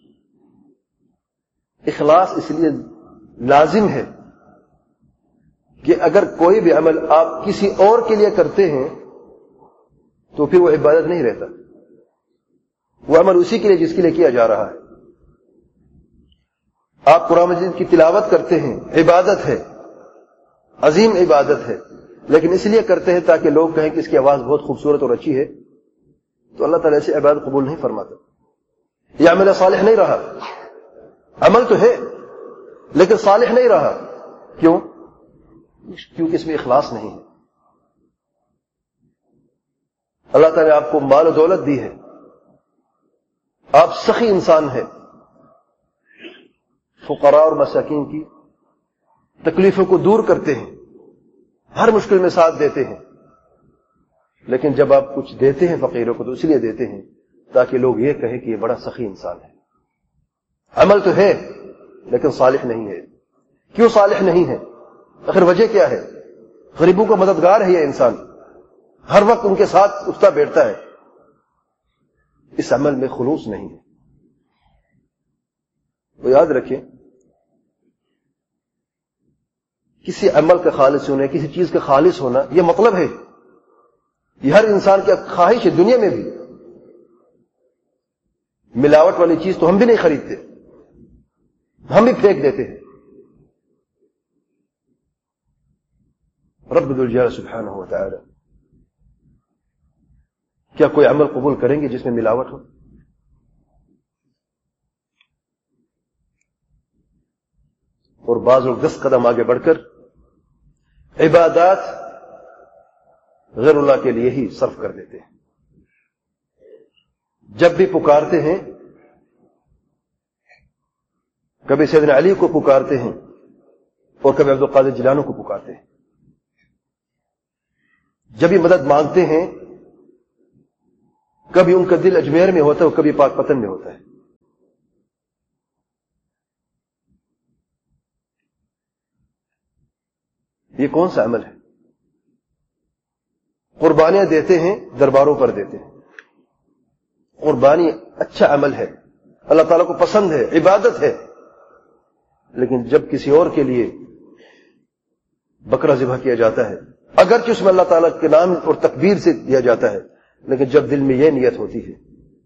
اخلاص اس لیے لازم ہے کہ اگر کوئی بھی عمل آپ کسی اور کے لیے کرتے ہیں تو پھر وہ عبادت نہیں رہتا، وہ عمل اسی کے لیے جس کے لیے کیا جا رہا ہے۔ آپ قرآن مجید کی تلاوت کرتے ہیں، عبادت ہے، عظیم عبادت ہے، لیکن اس لیے کرتے ہیں تاکہ لوگ کہیں کہ اس کی آواز بہت خوبصورت اور اچھی ہے، تو اللہ تعالیٰ سے عبادت قبول نہیں فرماتا۔ یہ عمل صالح نہیں رہا، عمل تو ہے لیکن صالح نہیں رہا۔ کیوں؟ کیونکہ اس میں اخلاص نہیں ہے۔ اللہ تعالیٰ نے آپ کو مال و دولت دی ہے، آپ سخی انسان ہیں، فقراء اور مساکین کی تکلیفوں کو دور کرتے ہیں، ہر مشکل میں ساتھ دیتے ہیں، لیکن جب آپ کچھ دیتے ہیں فقیروں کو تو اس لیے دیتے ہیں تاکہ لوگ یہ کہیں کہ یہ بڑا سخی انسان ہے۔ عمل تو ہے لیکن صالح نہیں ہے۔ کیوں صالح نہیں ہے؟ آخر وجہ کیا ہے؟ غریبوں کا مددگار ہے یہ انسان، ہر وقت ان کے ساتھ اٹھتا بیٹھتا ہے، اس عمل میں خلوص نہیں ہے۔ تو یاد رکھیں، کسی عمل کا خالص ہونا، کسی چیز کا خالص ہونا، یہ مطلب ہے، یہ ہر انسان کی خواہش ہے۔ دنیا میں بھی ملاوٹ والی چیز تو ہم بھی نہیں خریدتے، ہم بھی پھینک دیتے ہیں۔ رب ذوالجلال سبحانہ و تعالی کیا کوئی عمل قبول کریں گے جس میں ملاوٹ ہو؟ اور بعض لوگ دس قدم آگے بڑھ کر عبادات غیر اللہ کے لیے ہی صرف کر دیتے ہیں۔ جب بھی پکارتے ہیں، کبھی سیدنا علی کو پکارتے ہیں اور کبھی عبد القادر جیلانی کو پکارتے ہیں۔ جب بھی مدد مانگتے ہیں کبھی ان کا دل اجمیر میں ہوتا ہے اور کبھی پاک پتن میں ہوتا ہے. یہ کون سا عمل ہے؟ قربانیاں دیتے ہیں، درباروں پر دیتے ہیں. قربانی اچھا عمل ہے، اللہ تعالیٰ کو پسند ہے، عبادت ہے. لیکن جب کسی اور کے لیے بکرا ذبح کیا جاتا ہے، اگرچہ اس میں اللہ تعالیٰ کے نام اور تکبیر سے دیا جاتا ہے، لیکن جب دل میں یہ نیت ہوتی ہے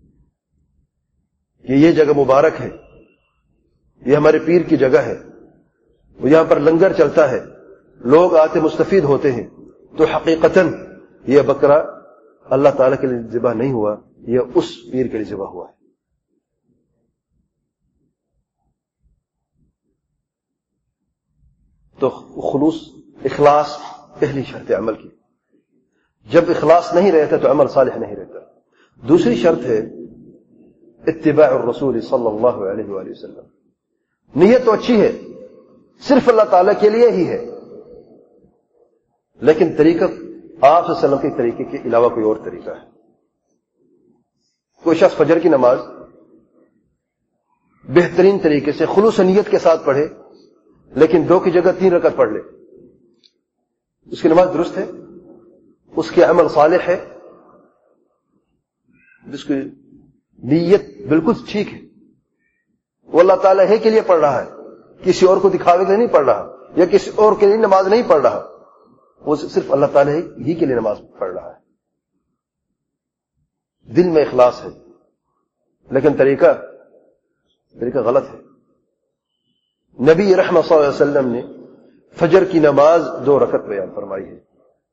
کہ یہ جگہ مبارک ہے، یہ ہمارے پیر کی جگہ ہے، وہ یہاں پر لنگر چلتا ہے، لوگ آتے مستفید ہوتے ہیں، تو حقیقتاً یہ بکرا اللہ تعالیٰ کے لیے ذبح نہیں ہوا، یہ اس پیر کے لیے ذبح ہوا ہے. تو خلوص، اخلاص پہلی شرط عمل کی. جب اخلاص نہیں رہتا تو عمل صالح نہیں رہتا. دوسری شرط ہے اتباع الرسول صلی اللہ علیہ وآلہ وسلم. نیت تو اچھی ہے، صرف اللہ تعالیٰ کے لیے ہی ہے، لیکن طریقہ آپ صلی اللہ علیہ وسلم کے طریقے کے علاوہ کوئی اور طریقہ ہے. کوئی شخص فجر کی نماز بہترین طریقے سے خلوص نیت کے ساتھ پڑھے، لیکن دو کی جگہ تین رکعت پڑھ لے، اس کی نماز درست ہے، اس کے عمل صالح ہے، جس کی نیت بالکل ٹھیک ہے، وہ اللہ تعالیٰ ہی کے لیے پڑھ رہا ہے، کسی اور کو دکھاوے کے لیے نہیں پڑھ رہا، یا کسی اور کے لیے نماز نہیں پڑھ رہا، وہ صرف اللہ تعالیٰ ہی کے لیے نماز پڑھ رہا ہے. دل میں اخلاص ہے، لیکن طریقہ طریقہ غلط ہے. نبی رحمت صلی اللہ علیہ وسلم نے فجر کی نماز دو رکعت بیان فرمائی ہے.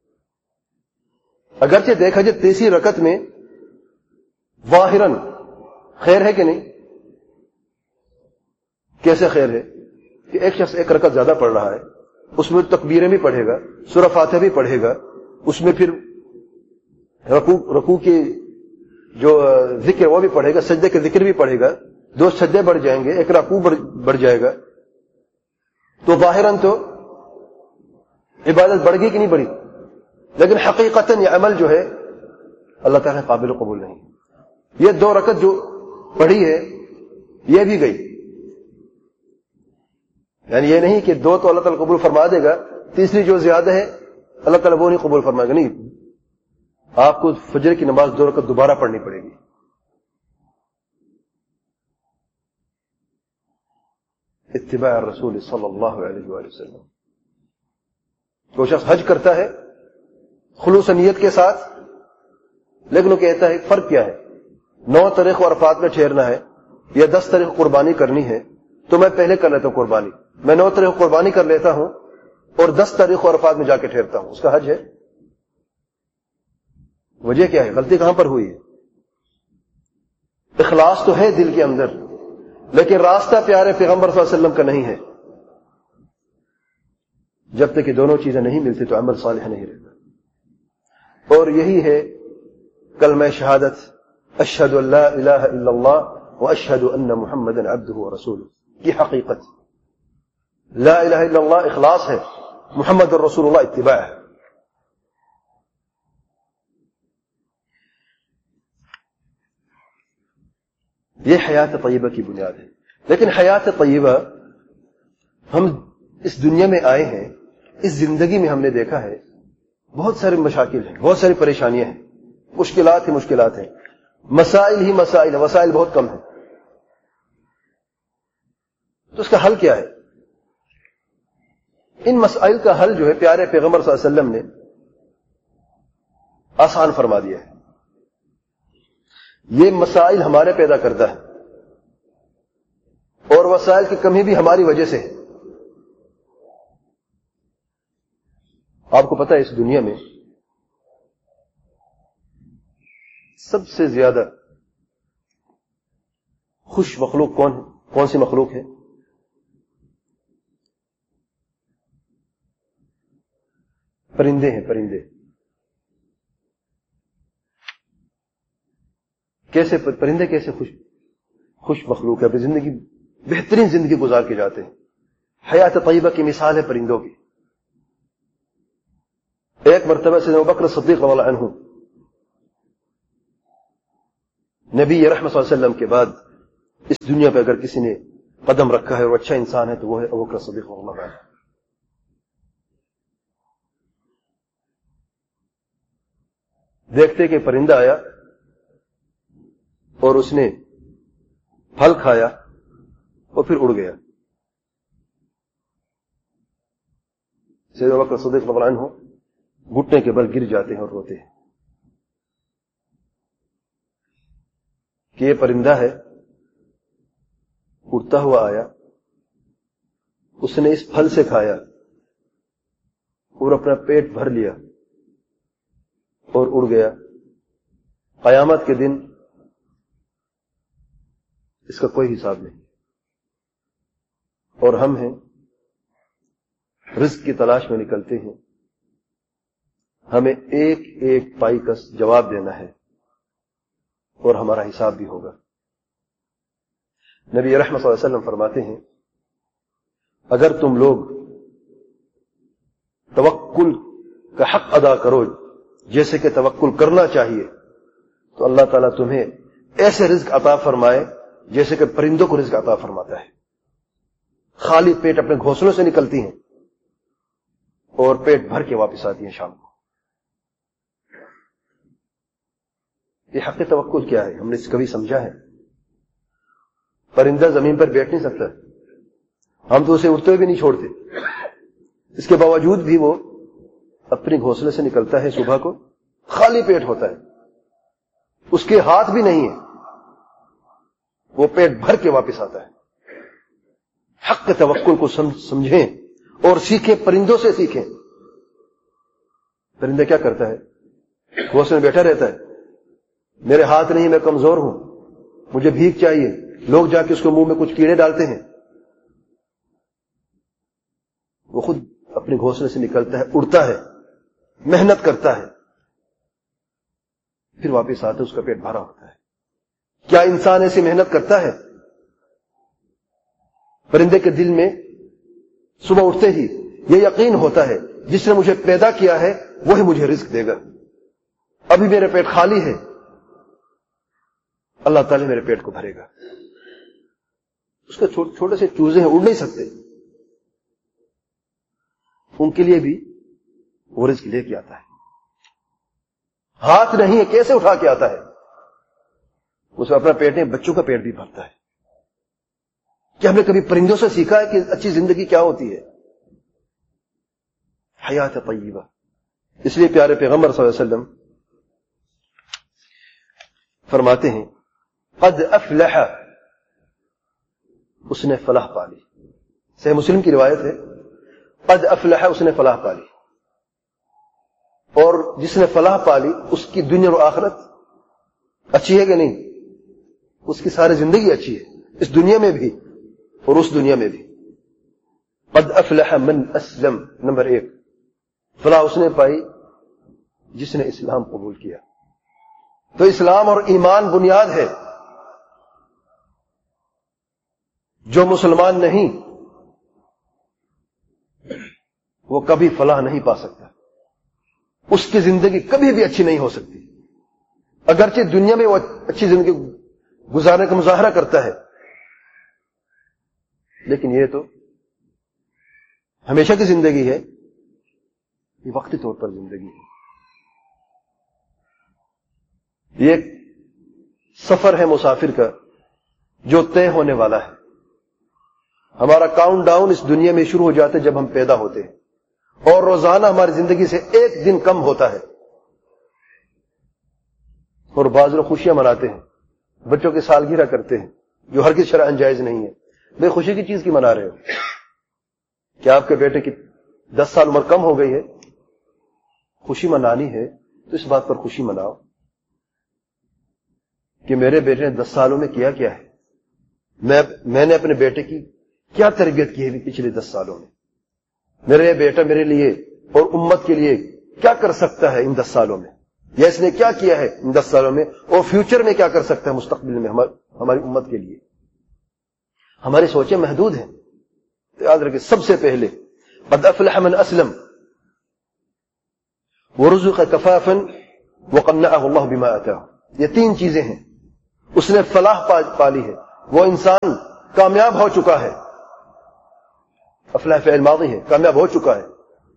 اگرچہ دیکھا جائے تیسری رکعت میں ظاہراً خیر ہے کہ نہیں؟ کیسے خیر ہے کہ ایک شخص ایک رکعت زیادہ پڑھ رہا ہے، اس میں تکبیریں بھی پڑھے گا، سورہ فاتحہ بھی پڑھے گا، اس میں پھر رکوع رکوع کے جو ذکر وہ بھی پڑھے گا، سجدے کے ذکر بھی پڑھے گا، دو سجدے بڑھ جائیں گے، ایک رکوع بڑھ جائے گا. تو ظاہراً تو عبادت بڑھ گئی کہ نہیں بڑھی، لیکن حقیقتاً یہ عمل جو ہے اللہ تعالیٰ قابل قبول نہیں. یہ دو رکعت جو پڑھی ہے یہ بھی گئی، یعنی یہ نہیں کہ دو تو اللہ تعالیٰ قبول فرما دے گا، تیسری جو زیادہ ہے اللہ تعالیٰ وہ نہیں قبول فرمائے گا. نہیں، آپ کو فجر کی نماز دو رکعت دوبارہ پڑھنی پڑے گی. اتباع الرسول صلی اللہ علیہ وآلہ وسلم. جو شخص حج کرتا ہے خلوص نیت کے ساتھ، لیکن وہ کہتا ہے فرق کیا ہے، نو تاریخ عرفات میں ٹھہرنا ہے یا دس تاریخ قربانی کرنی ہے، تو میں پہلے کر لیتا ہوں قربانی، میں نو تاریخ قربانی کر لیتا ہوں اور دس تاریخ عرفات میں جا کے ٹھہرتا ہوں. اس کا حج ہے؟ وجہ کیا ہے؟ غلطی کہاں پر ہوئی ہے؟ اخلاص تو ہے دل کے اندر، لیکن راستہ پیارے پیغمبر صلی اللہ علیہ وسلم کا نہیں ہے. جب تک کہ دونوں چیزیں نہیں ملتی تو عمل صالح نہیں رہتا. اور یہی ہے کلمہ شہادت اشہد ان لا الہ الا اللہ واشہد ان محمدا عبدہ ورسولہ کی حقیقت. لا الہ الا اللہ اخلاص ہے، محمد الرسول اللہ اتباع ہے. یہ حیات طیبہ کی بنیاد ہے. لیکن حیات طیبہ، ہم اس دنیا میں آئے ہیں، اس زندگی میں ہم نے دیکھا ہے بہت سارے مشاکل ہیں، بہت ساری پریشانیاں ہیں، مشکلات ہی مشکلات ہیں، مسائل ہی مسائل ہیں، وسائل بہت کم ہیں. تو اس کا حل کیا ہے؟ ان مسائل کا حل جو ہے پیارے پیغمبر صلی اللہ علیہ وسلم نے آسان فرما دیا ہے. یہ مسائل ہمارے پیدا کردہ ہے، اور وسائل کی کمی بھی ہماری وجہ سے ہے. آپ کو پتہ ہے اس دنیا میں سب سے زیادہ خوش مخلوق کون ہے؟ کون سی مخلوق ہے؟ پرندے ہیں. پرندے کیسے پرندے کیسے خوش خوش مخلوق ہے، اپنی زندگی بہترین زندگی گزار کے جاتے ہیں. حیات طیبہ کی مثال ہے پرندوں کی. ایک مرتبہ سیدنا ابوبکر صدیق رضی اللہ عنہ نبی رحمت صلی اللہ علیہ وسلم کے بعد اس دنیا پہ اگر کسی نے قدم رکھا ہے اور اچھا انسان ہے تو وہ ہے ابو بکر صدیق رضی اللہ عنہ. دیکھتے کہ پرندہ آیا اور اس نے پھل کھایا اور پھر اڑ گیا. سیدنا ابو بکر صدیق رضی اللہ عنہ گھٹنے کے بل گر جاتے ہیں اور روتے ہیں کہ یہ پرندہ ہے، اڑتا ہوا آیا، اس نے اس پھل سے کھایا اور اپنا پیٹ بھر لیا اور اڑ گیا. قیامت کے دن اس کا کوئی حساب نہیں. اور ہم ہیں رزق کی تلاش میں نکلتے ہیں، ہمیں ایک ایک پائی کا جواب دینا ہے اور ہمارا حساب بھی ہوگا. نبی رحمت صلی اللہ علیہ وسلم فرماتے ہیں اگر تم لوگ توکل کا حق ادا کرو جیسے کہ توکل کرنا چاہیے تو اللہ تعالیٰ تمہیں ایسے رزق عطا فرمائے جیسے کہ پرندوں کو رزق عطا فرماتا ہے. خالی پیٹ اپنے گھونسلوں سے نکلتی ہیں اور پیٹ بھر کے واپس آتی ہیں شام کو. یہ حق توکل کیا ہے؟ ہم نے کبھی سمجھا ہے؟ پرندہ زمین پر بیٹھ نہیں سکتا، ہم تو اسے اڑتے ہوئے بھی نہیں چھوڑتے، اس کے باوجود بھی وہ اپنے گھونسلے سے نکلتا ہے صبح کو، خالی پیٹ ہوتا ہے، اس کے ہاتھ بھی نہیں ہے، وہ پیٹ بھر کے واپس آتا ہے. حق توکل کو سمجھیں اور سیکھیں، پرندوں سے سیکھیں. پرندہ کیا کرتا ہے؟ گھونسلے میں بیٹھا رہتا ہے، میرے ہاتھ نہیں، میں کمزور ہوں، مجھے بھیک چاہیے. لوگ جا کے اس کے منہ میں کچھ کیڑے ڈالتے ہیں، وہ خود اپنے گھونسلے سے نکلتا ہے، اڑتا ہے، محنت کرتا ہے، پھر واپس آتا ہے، اس کا پیٹ بھرا ہوتا ہے. کیا انسان ایسی محنت کرتا ہے؟ پرندے کے دل میں صبح اٹھتے ہی یہ یقین ہوتا ہے جس نے مجھے پیدا کیا ہے وہی مجھے رزق دے گا. ابھی میرے پیٹ خالی ہے، اللہ تعالی میرے پیٹ کو بھرے گا. اس کے چھوٹے سے چوزے ہیں، اڑ نہیں سکتے، ان کے لیے بھی وہ رزق لے کے آتا ہے. ہاتھ نہیں ہے، کیسے اٹھا کے آتا ہے؟ اس میں اپنا پیٹ نہیں، بچوں کا پیٹ بھی بھرتا ہے. کیا ہم نے کبھی پرندوں سے سیکھا ہے کہ اچھی زندگی کیا ہوتی ہے؟ حیات طیبہ. اس لیے پیارے پیغمبر صلی اللہ علیہ وسلم فرماتے ہیں قد افلح، اس نے فلاح پا لی. صحیح مسلم کی روایت ہے قد افلح، اس نے فلاح پا لی. اور جس نے فلاح پا لی اس کی دنیا اور آخرت اچھی ہے کہ نہیں؟ اس کی ساری زندگی اچھی ہے، اس دنیا میں بھی اور اس دنیا میں بھی. قد افلح من اسلم، نمبر ایک فلاح اس نے پائی جس نے اسلام قبول کیا. تو اسلام اور ایمان بنیاد ہے. جو مسلمان نہیں وہ کبھی فلاح نہیں پا سکتا، اس کی زندگی کبھی بھی اچھی نہیں ہو سکتی. اگرچہ دنیا میں وہ اچھی زندگی گزارنے کا مظاہرہ کرتا ہے لیکن یہ تو ہمیشہ کی زندگی ہے، یہ وقتی طور پر زندگی ہے. یہ ایک سفر ہے مسافر کا جو طے ہونے والا ہے. ہمارا کاؤنٹ ڈاؤن اس دنیا میں شروع ہو جاتا ہے جب ہم پیدا ہوتے ہیں اور روزانہ ہماری زندگی سے ایک دن کم ہوتا ہے. اور بعض لوگ خوشیاں مناتے ہیں، بچوں کی سالگرہ کرتے ہیں جو ہرگز شرعاً جائز نہیں ہے. بے خوشی کی چیز کی منا رہے ہو؟ کیا آپ کے بیٹے کی دس سال عمر کم ہو گئی ہے؟ خوشی منانی ہے تو اس بات پر خوشی مناؤ کہ میرے بیٹے نے دس سالوں میں کیا کیا ہے، میں میں نے اپنے بیٹے کی کیا تربیت کی ہے پچھلے دس سالوں میں. میرے بیٹا میرے لیے اور امت کے لیے کیا کر سکتا ہے ان دس سالوں میں، یا اس نے کیا کیا ہے ان دس سالوں میں، اور فیوچر میں کیا کر سکتا ہے مستقبل میں ہماری امت کے لیے. ہماری سوچیں محدود ہیں. تو یاد رکھیں سب سے پہلے قد افلح من اسلم ورزق کفافا وقنعه الله بما آتاه. یہ تین چیزیں ہیں اس نے فلاح پالی ہے، وہ انسان کامیاب ہو چکا ہے. افلاح فعل ماضی ہے، کامیاب ہو چکا ہے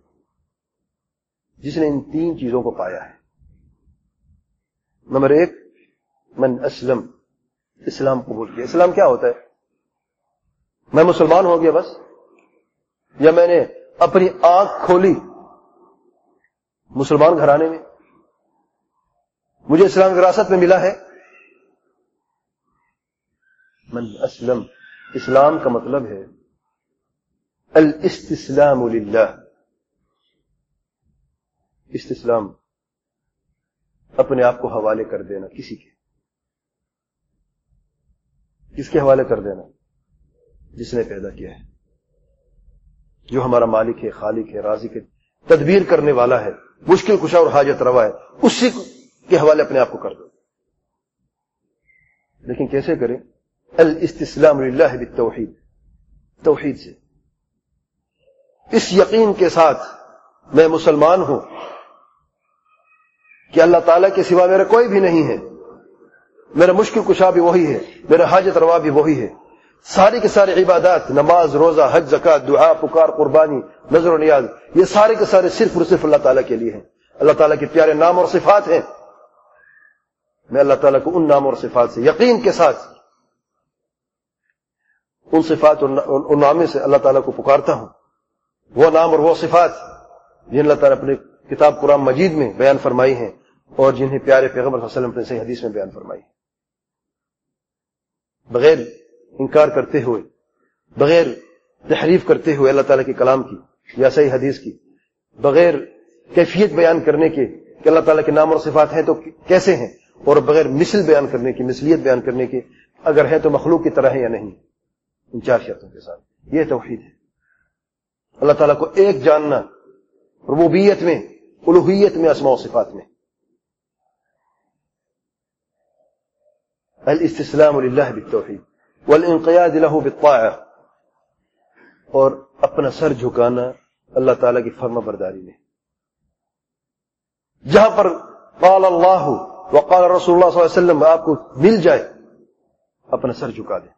جس نے ان تین چیزوں کو پایا ہے. نمبر ایک، من اسلم، اسلام قبول کیا. اسلام کیا ہوتا ہے؟ میں مسلمان ہو گیا بس، یا میں نے اپنی آنکھ کھولی مسلمان گھرانے میں، مجھے اسلام وراثت میں ملا ہے. من اسلم، اسلام کا مطلب ہے الاستسلام للہ. استسلام، اپنے آپ کو حوالے کر دینا کسی کے. کس کے حوالے کر دینا؟ جس نے پیدا کیا ہے، جو ہمارا مالک ہے، خالق ہے، رازق ہے، تدبیر کرنے والا ہے، مشکل کشا اور حاجت روا ہے، اسی کے حوالے اپنے آپ کو کر دو. لیکن کیسے کریں؟ الاستسلام للہ بالتوحید، توحید سے، اس یقین کے ساتھ میں مسلمان ہوں کہ اللہ تعالیٰ کے سوا میرا کوئی بھی نہیں ہے، میرا مشکل کشا بھی وہی ہے، میرا حاجت روا بھی وہی ہے. ساری کے سارے عبادات، نماز، روزہ، حج، زکات، دعا، پکار، قربانی، نذر و نیاز، یہ سارے کے سارے صرف اور صرف اللہ تعالیٰ کے لیے ہیں. اللہ تعالیٰ کے پیارے نام اور صفات ہیں. میں اللہ تعالیٰ کو ان نام اور صفات سے یقین کے ساتھ، ان صفات اور نامے سے اللہ تعالیٰ کو پکارتا ہوں. وہ نام اور وہ صفات جن اللہ تعالیٰ اپنے کتاب قرآن مجید میں بیان فرمائی ہیں اور جنہیں پیارے پیغمبر صلی اللہ علیہ وسلم اپنے صحیح حدیث میں بیان فرمائی ہیں. بغیر انکار کرتے ہوئے، بغیر تحریف کرتے ہوئے اللہ تعالیٰ کے کلام کی یا صحیح حدیث کی، بغیر کیفیت بیان کرنے کے کہ اللہ تعالیٰ کے نام اور صفات ہیں تو کیسے ہیں، اور بغیر مثل بیان کرنے کی، مثلیت بیان کرنے کے، اگر ہے تو مخلوق کی طرح ہے یا نہیں، ان چار شرطوں کے ساتھ. یہ توحید ہے. اللہ تعالیٰ کو ایک جاننا، ربوبیت میں، الوہیت میں، اسماء و صفات میں. الاستسلام للہ بالتوحید والانقیاد له بالطاعہ، اور اپنا سر جھکانا اللہ تعالیٰ کی فرما برداری میں. جہاں پر قال اللہ وقال رسول اللہ صلی اللہ علیہ وسلم آپ کو مل جائے، اپنا سر جھکا دیں.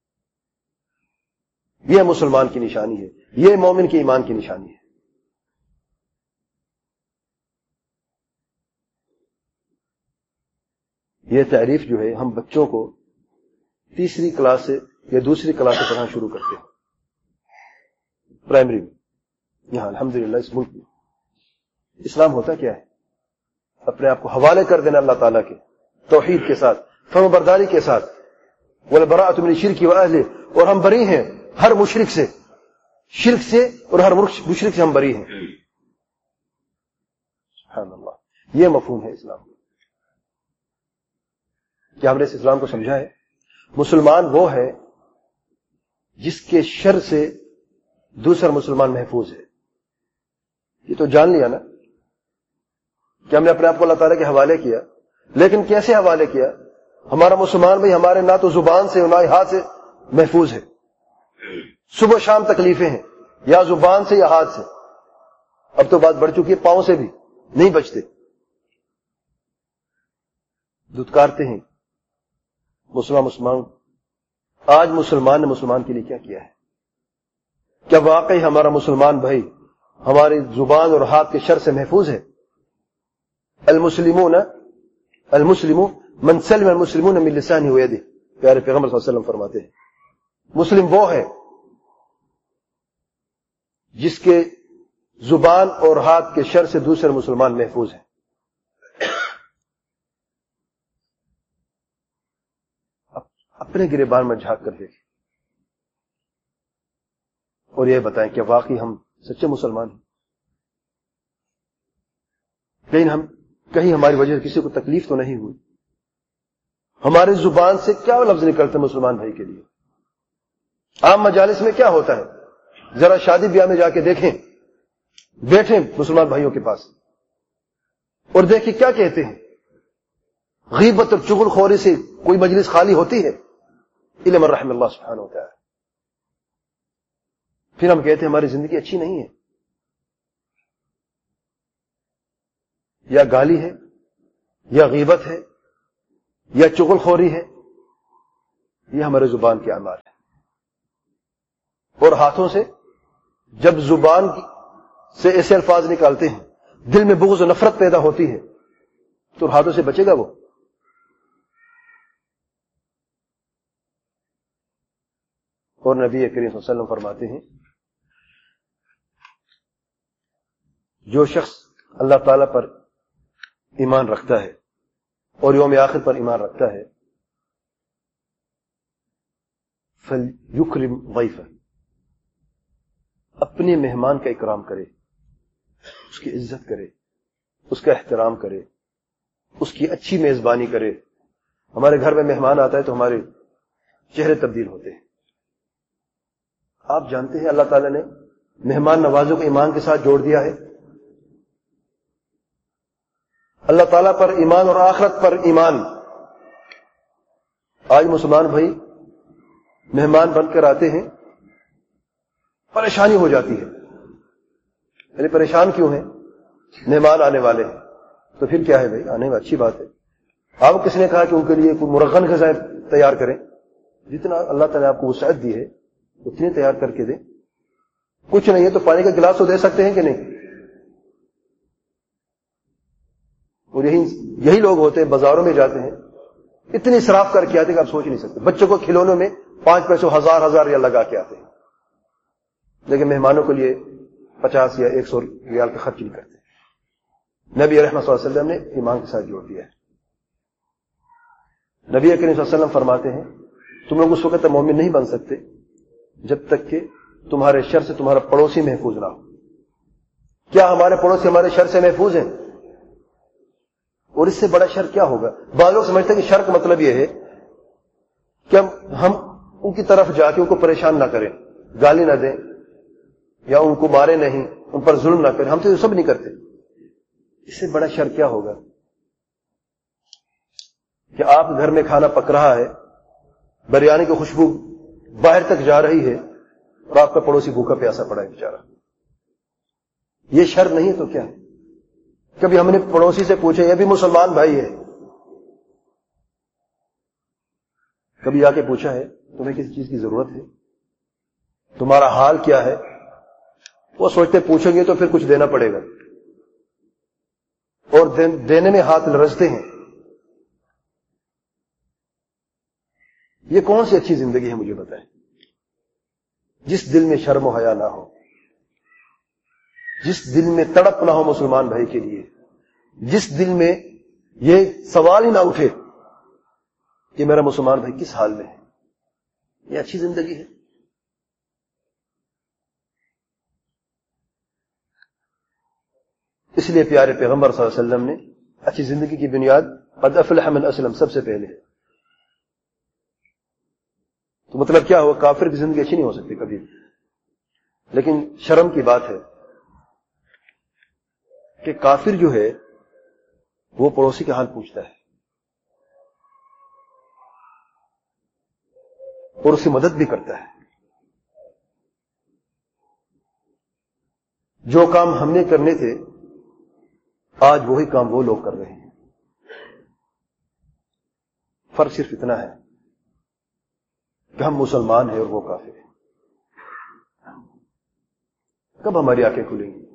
یہ مسلمان کی نشانی ہے، یہ مومن کے ایمان کی نشانی ہے. یہ تعریف جو ہے ہم بچوں کو تیسری کلاس سے یا دوسری کلاس سے پڑھنا شروع کرتے ہیں، پرائمری میں. یہاں الحمدللہ اس ملک میں اسلام ہوتا کیا ہے؟ اپنے آپ کو حوالے کر دینا اللہ تعالیٰ کے، توحید کے ساتھ، فرما برداری کے ساتھ. والبراءۃ من الشرک واہلہ، اور ہم بری ہیں ہر مشرک سے، شرک سے اور ہر مشرک سے ہم بری ہیں. سبحان اللہ، یہ مفہوم ہے اسلام کا. کیا ہم نے اس اسلام کو سمجھا ہے؟ مسلمان وہ ہے جس کے شر سے دوسرا مسلمان محفوظ ہے. یہ تو جان لیا نا کہ ہم نے اپنے آپ کو اللہ تعالیٰ کے حوالے کیا. لیکن کیسے حوالے کیا؟ ہمارا مسلمان بھائی ہمارے نہ تو زبان سے نہ ہاتھ سے محفوظ ہے. صبح شام تکلیفیں ہیں، یا زبان سے یا ہاتھ سے. اب تو بات بڑھ چکی ہے، پاؤں سے بھی نہیں بچتے. دھتکارتے ہیں مسلمان مسلمان. آج مسلمان نے مسلمان کے لیے کیا کیا ہے؟ کیا واقعی ہمارا مسلمان بھائی ہماری زبان اور ہاتھ کے شر سے محفوظ ہے؟ المسلمون المسلم من سلم المسلمون من لسانه ويده، پیارے پیغمبر صلی اللہ علیہ وسلم فرماتے ہیں مسلم وہ ہے جس کے زبان اور ہاتھ کے شر سے دوسرے مسلمان محفوظ ہیں. اپنے گریبان میں جھانک کر دیکھیں اور یہ بتائیں کہ واقعی ہم سچے مسلمان ہیں. لیکن ہم کہیں ہماری وجہ سے کسی کو تکلیف تو نہیں ہوئی؟ ہماری زبان سے کیا لفظ نکلتے مسلمان بھائی کے لیے؟ عام مجالس میں کیا ہوتا ہے؟ ذرا شادی بیاہ میں جا کے دیکھیں، بیٹھیں مسلمان بھائیوں کے پاس اور دیکھیں کیا کہتے ہیں. غیبت اور چغل خوری سے کوئی مجلس خالی ہوتی ہے؟ الا من رحم اللہ سبحانہ و تعالی. پھر ہم کہتے ہیں ہماری زندگی اچھی نہیں ہے. یا گالی ہے، یا غیبت ہے، یا چغل خوری ہے، یہ ہمارے زبان کے اعمال ہے. اور ہاتھوں سے جب زبان سے ایسے الفاظ نکالتے ہیں دل میں بغض و نفرت پیدا ہوتی ہے تو ہاتھوں سے بچے گا وہ؟ اور نبی کریم صلی اللہ علیہ وسلم فرماتے ہیں جو شخص اللہ تعالی پر ایمان رکھتا ہے اور یوم آخر پر ایمان رکھتا ہے فَلْيُكْرِمْ ضَيْفَهُ، اپنے مہمان کا اکرام کرے، اس کی عزت کرے، اس کا احترام کرے، اس کی اچھی میزبانی کرے. ہمارے گھر میں مہمان آتا ہے تو ہمارے چہرے تبدیل ہوتے ہیں. آپ جانتے ہیں اللہ تعالیٰ نے مہمان نوازوں کو ایمان کے ساتھ جوڑ دیا ہے. اللہ تعالیٰ پر ایمان اور آخرت پر ایمان. آج مسلمان بھائی مہمان بن کر آتے ہیں، پریشانی ہو جاتی ہے. یعنی پریشان کیوں ہیں؟ مہمان آنے والے ہیں تو پھر کیا ہے بھائی، آنے میں اچھی بات ہے. آپ کس نے کہا کہ ان کے لیے کوئی مرغن غذائیں تیار کریں؟ جتنا اللہ تعالیٰ نے آپ کو وسعت دی ہے اتنے تیار کر کے دیں. کچھ نہیں ہے تو پانی کا گلاس تو دے سکتے ہیں کہ نہیں؟ اور یہی یہی لوگ ہوتے ہیں بازاروں میں جاتے ہیں اتنی اسراف کر کے آتے ہیں کہ آپ سوچ نہیں سکتے. بچوں کو کھلونوں میں پانچ پیسوں ہزار ہزار ریال لگا کے آتے ہیں، لیکن مہمانوں کے لیے پچاس یا ایک سو ریال کا خرچ نہیں کرتے. نبی رحمت صلی اللہ علیہ وسلم نے ایمان کے ساتھ جوڑ دیا ہے. نبی کریم صلی اللہ علیہ وسلم فرماتے ہیں تم لوگ اس وقت تک مومن نہیں بن سکتے جب تک کہ تمہارے شر سے تمہارا پڑوسی محفوظ نہ ہو. کیا ہمارے پڑوسی ہمارے شر سے محفوظ ہیں؟ اور اس سے بڑا شر کیا ہوگا؟ بعض لوگ سمجھتے ہیں کہ شر کا مطلب یہ ہے کہ ہم ان کی طرف جا کے ان کو پریشان نہ کریں، گالی نہ دیں یا ان کو مارے نہیں، ان پر ظلم نہ کریں. ہم تو یہ سب نہیں کرتے. اس سے بڑا شر کیا ہوگا کہ آپ گھر میں کھانا پک رہا ہے، بریانی کی خوشبو باہر تک جا رہی ہے اور آپ کا پڑوسی بھوکا پیاسا پڑا ہے بیچارہ. یہ شر نہیں ہے تو کیا ہے؟ کبھی ہم نے پڑوسی سے پوچھا، یہ بھی مسلمان بھائی ہے، کبھی آ کے پوچھا ہے تمہیں کسی چیز کی ضرورت ہے؟ تمہارا حال کیا ہے؟ وہ سوچتے پوچھیں گے تو پھر کچھ دینا پڑے گا اور دینے میں ہاتھ لرزتے ہیں. یہ کون سی اچھی زندگی ہے مجھے بتائیں، جس دل میں شرم و حیا نہ ہو، جس دل میں تڑپ نہ ہو مسلمان بھائی کے لیے، جس دل میں یہ سوال ہی نہ اٹھے کہ میرا مسلمان بھائی کس حال میں ہے. یہ اچھی زندگی ہے؟ اس لیے پیارے پیغمبر صلی اللہ علیہ وسلم نے اچھی زندگی کی بنیاد قد افلح من اسلم سب سے پہلے ہے. تو مطلب کیا ہوا؟ کافر کی زندگی اچھی نہیں ہو سکتی کبھی. لیکن شرم کی بات ہے کہ کافر جو ہے وہ پڑوسی کا حال پوچھتا ہے اور اس کی مدد بھی کرتا ہے. جو کام ہم نے کرنے تھے آج وہی کام وہ لوگ کر رہے ہیں. فرق صرف اتنا ہے کہ ہم مسلمان ہیں اور وہ کافر ہیں. کب ہماری آنکھیں کھلیں گی؟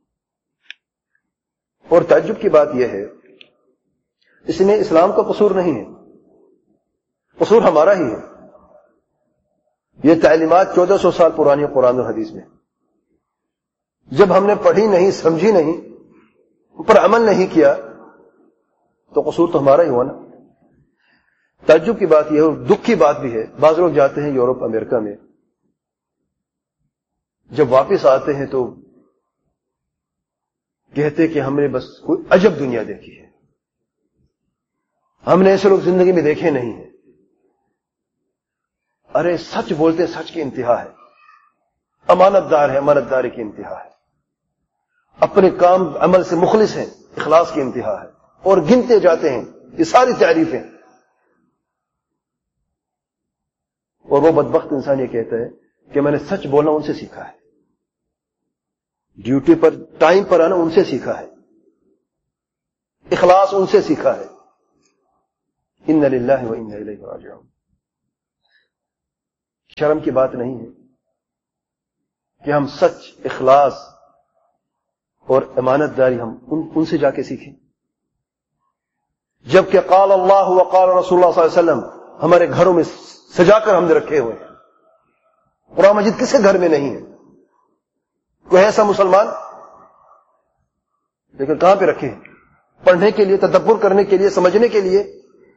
اور تعجب کی بات یہ ہے اس میں اسلام کا قصور نہیں ہے، قصور ہمارا ہی ہے. یہ تعلیمات چودہ سو سال پرانی قرآن اور حدیث میں، جب ہم نے پڑھی نہیں، سمجھی نہیں، پر عمل نہیں کیا تو قصور تو ہمارا ہی ہوا نا. تعجب کی بات یہ ہے اور دکھ کی بات بھی ہے، بعض لوگ جاتے ہیں یورپ امریکہ میں، جب واپس آتے ہیں تو کہتے کہ ہم نے بس کوئی عجب دنیا دیکھی ہے، ہم نے ایسے لوگ زندگی میں دیکھے نہیں ہیں. ارے سچ بولتے سچ کی انتہا ہے، امانت دار ہے، امانت داری کی انتہا ہے، اپنے کام عمل سے مخلص ہیں، اخلاص کی انتہا ہے. اور گنتے جاتے ہیں یہ ساری تعریفیں. اور وہ بدبخت انسان یہ کہتا ہے کہ میں نے سچ بولنا ان سے سیکھا ہے، ڈیوٹی پر ٹائم پر آنا ان سے سیکھا ہے، اخلاص ان سے سیکھا ہے. انا للہ و انا الیہ راجعون. شرم کی بات نہیں ہے کہ ہم سچ، اخلاص اور امانت داری ہم ان, ان سے جا کے سیکھیں، جبکہ قال اللہ و قال رسول اللہ صلی اللہ علیہ وسلم ہمارے گھروں میں سجا کر ہم نے رکھے ہوئے ہیں۔ قرآن مجید کسی گھر میں نہیں ہے، کوئی ایسا مسلمان، لیکن کہاں پہ رکھے ہیں؟ پڑھنے کے لیے، تدبر کرنے کے لیے، سمجھنے کے لیے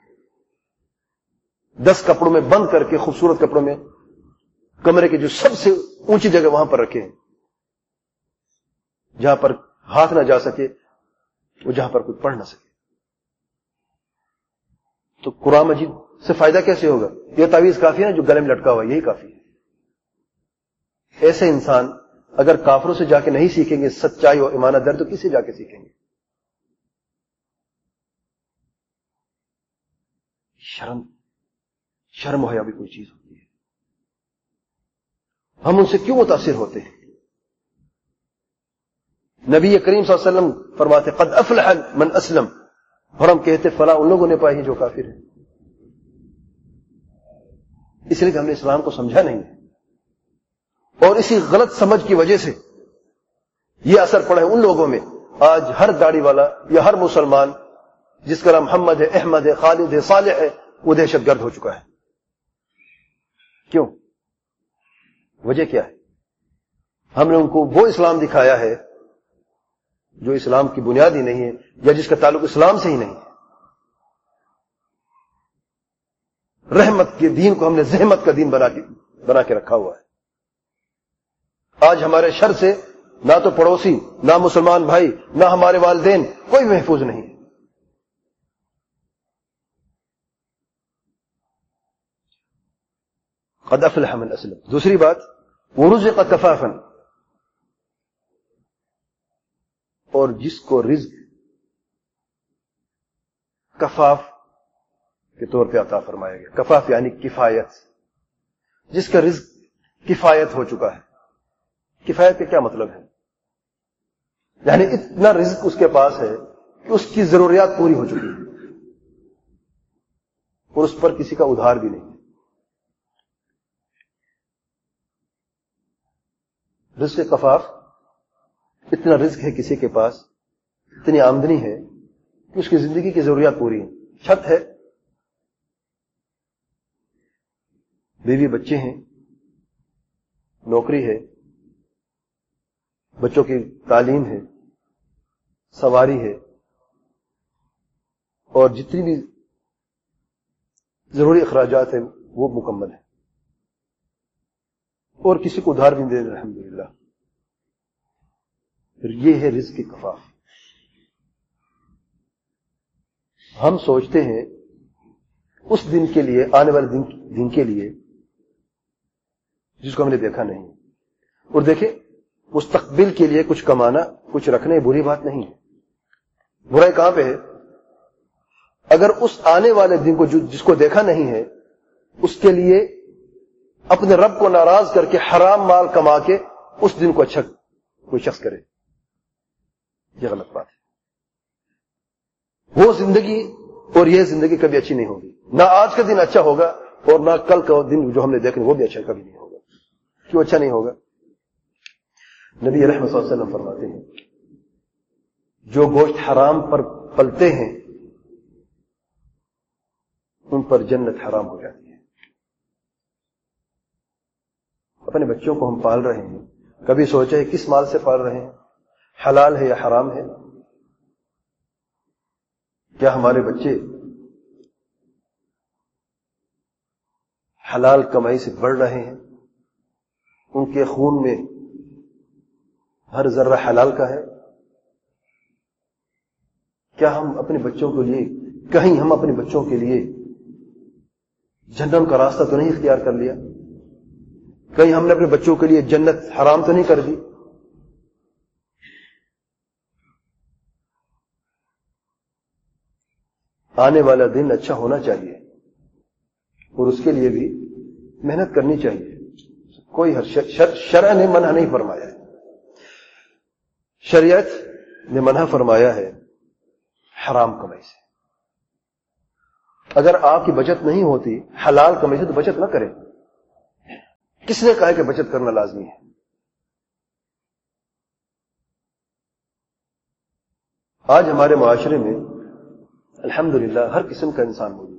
دس کپڑوں میں بند کر کے، خوبصورت کپڑوں میں کمرے کی جو سب سے اونچی جگہ وہاں پر رکھے ہیں، جہاں پر ہاتھ نہ جا سکے، وہ جہاں پر کوئی پڑھ نہ سکے۔ تو قرآن مجید سے فائدہ کیسے ہوگا؟ یہ تعویذ کافی ہے نا جو گلے میں لٹکا ہوا ہے، یہی کافی ہے۔ ایسے انسان اگر کافروں سے جا کے نہیں سیکھیں گے سچائی اور ایمانت داری، تو کس سے جا کے سیکھیں گے؟ شرم شرم و حیا بھی کوئی چیز ہوتی ہے۔ ہم ان سے کیوں متاثر ہوتے ہیں؟ نبی کریم صلی اللہ علیہ وسلم فرماتے قد افلح من اسلم، اور ہم کہتے فلاں ان لوگوں نے پائی ہیں جو کافر ہیں، اس لیے کہ ہم نے اسلام کو سمجھا نہیں ہے، اور اسی غلط سمجھ کی وجہ سے یہ اثر پڑا ہے ان لوگوں میں۔ آج ہر داڑھی والا یا ہر مسلمان جس کا نام محمد ہے، احمد ہے، خالد ہے، صالح ہے، وہ دہشت گرد ہو چکا ہے۔ کیوں؟ وجہ کیا ہے؟ ہم نے ان کو وہ اسلام دکھایا ہے جو اسلام کی بنیاد ہی نہیں ہے، یا جس کا تعلق اسلام سے ہی نہیں ہے۔ رحمت کے دین کو ہم نے زحمت کا دین بنا کے بنا کے رکھا ہوا ہے۔ آج ہمارے شر سے نہ تو پڑوسی، نہ مسلمان بھائی، نہ ہمارے والدین، کوئی محفوظ نہیں ہے۔ قد افلح من اسلم۔ دوسری بات، ورزق کفافا، اور جس کو رزق کفاف کے طور پہ عطا فرمایا گیا۔ کفاف یعنی کفایت، جس کا رزق کفایت ہو چکا ہے۔ کفایت کا کیا مطلب ہے؟ یعنی اتنا رزق اس کے پاس ہے کہ اس کی ضروریات پوری ہو چکی ہے، اور اس پر کسی کا ادھار بھی نہیں۔ رزق کفاف، اتنا رزق ہے کسی کے پاس، اتنی آمدنی ہے کہ اس کی زندگی کی ضروریات پوری ہیں۔ چھت ہے، بیوی بچے ہیں، نوکری ہے، بچوں کی تعلیم ہے، سواری ہے، اور جتنی بھی ضروری اخراجات ہیں وہ مکمل ہے، اور کسی کو ادھار بھی دے دیں الحمدللہ۔ پھر یہ ہے رزق کی کفاف۔ ہم سوچتے ہیں اس دن کے لیے، آنے والے دن, دن کے لیے جس کو ہم نے دیکھا نہیں، اور دیکھیں مستقبل کے لیے کچھ کمانا، کچھ رکھنے بری بات نہیں ہے۔ برائی کہاں پہ ہے؟ اگر اس آنے والے دن کو جس کو دیکھا نہیں ہے، اس کے لیے اپنے رب کو ناراض کر کے حرام مال کما کے اس دن کو اچھا کوئی شخص کرے، یہ غلط بات ہے۔ وہ زندگی اور یہ زندگی کبھی اچھی نہیں ہوگی۔ نہ آج کا دن اچھا ہوگا، اور نہ کل کا دن جو ہم نے دیکھا وہ بھی اچھا کبھی نہیں ہوگا۔ کیوں اچھا نہیں ہوگا؟ نبی رحمت صلی اللہ علیہ وسلم فرماتے ہیں جو گوشت حرام پر پلتے ہیں ان پر جنت حرام ہو جاتی ہے۔ اپنے بچوں کو ہم پال رہے ہیں، کبھی سوچے کس مال سے پال رہے ہیں؟ حلال ہے یا حرام ہے؟ کیا ہمارے بچے حلال کمائی سے بڑھ رہے ہیں؟ ان کے خون میں ہر ذرہ حلال کا ہے؟ کیا ہم اپنے بچوں کے لیے، کہیں ہم اپنے بچوں کے لیے جہنم کا راستہ تو نہیں اختیار کر لیا؟ کہیں ہم نے اپنے بچوں کے لیے جنت حرام تو نہیں کر دی؟ آنے والا دن اچھا ہونا چاہیے، اور اس کے لیے بھی محنت کرنی چاہیے۔ کوئی شرع نے منع نہیں فرمایا ہے، شریعت نے منع فرمایا ہے حرام کمائی سے۔ اگر آپ کی بچت نہیں ہوتی حلال کمائی سے تو بچت نہ کریں، کس نے کہا کہ بچت کرنا لازمی ہے؟ آج ہمارے معاشرے میں الحمدللہ ہر قسم کا انسان موجود ہے.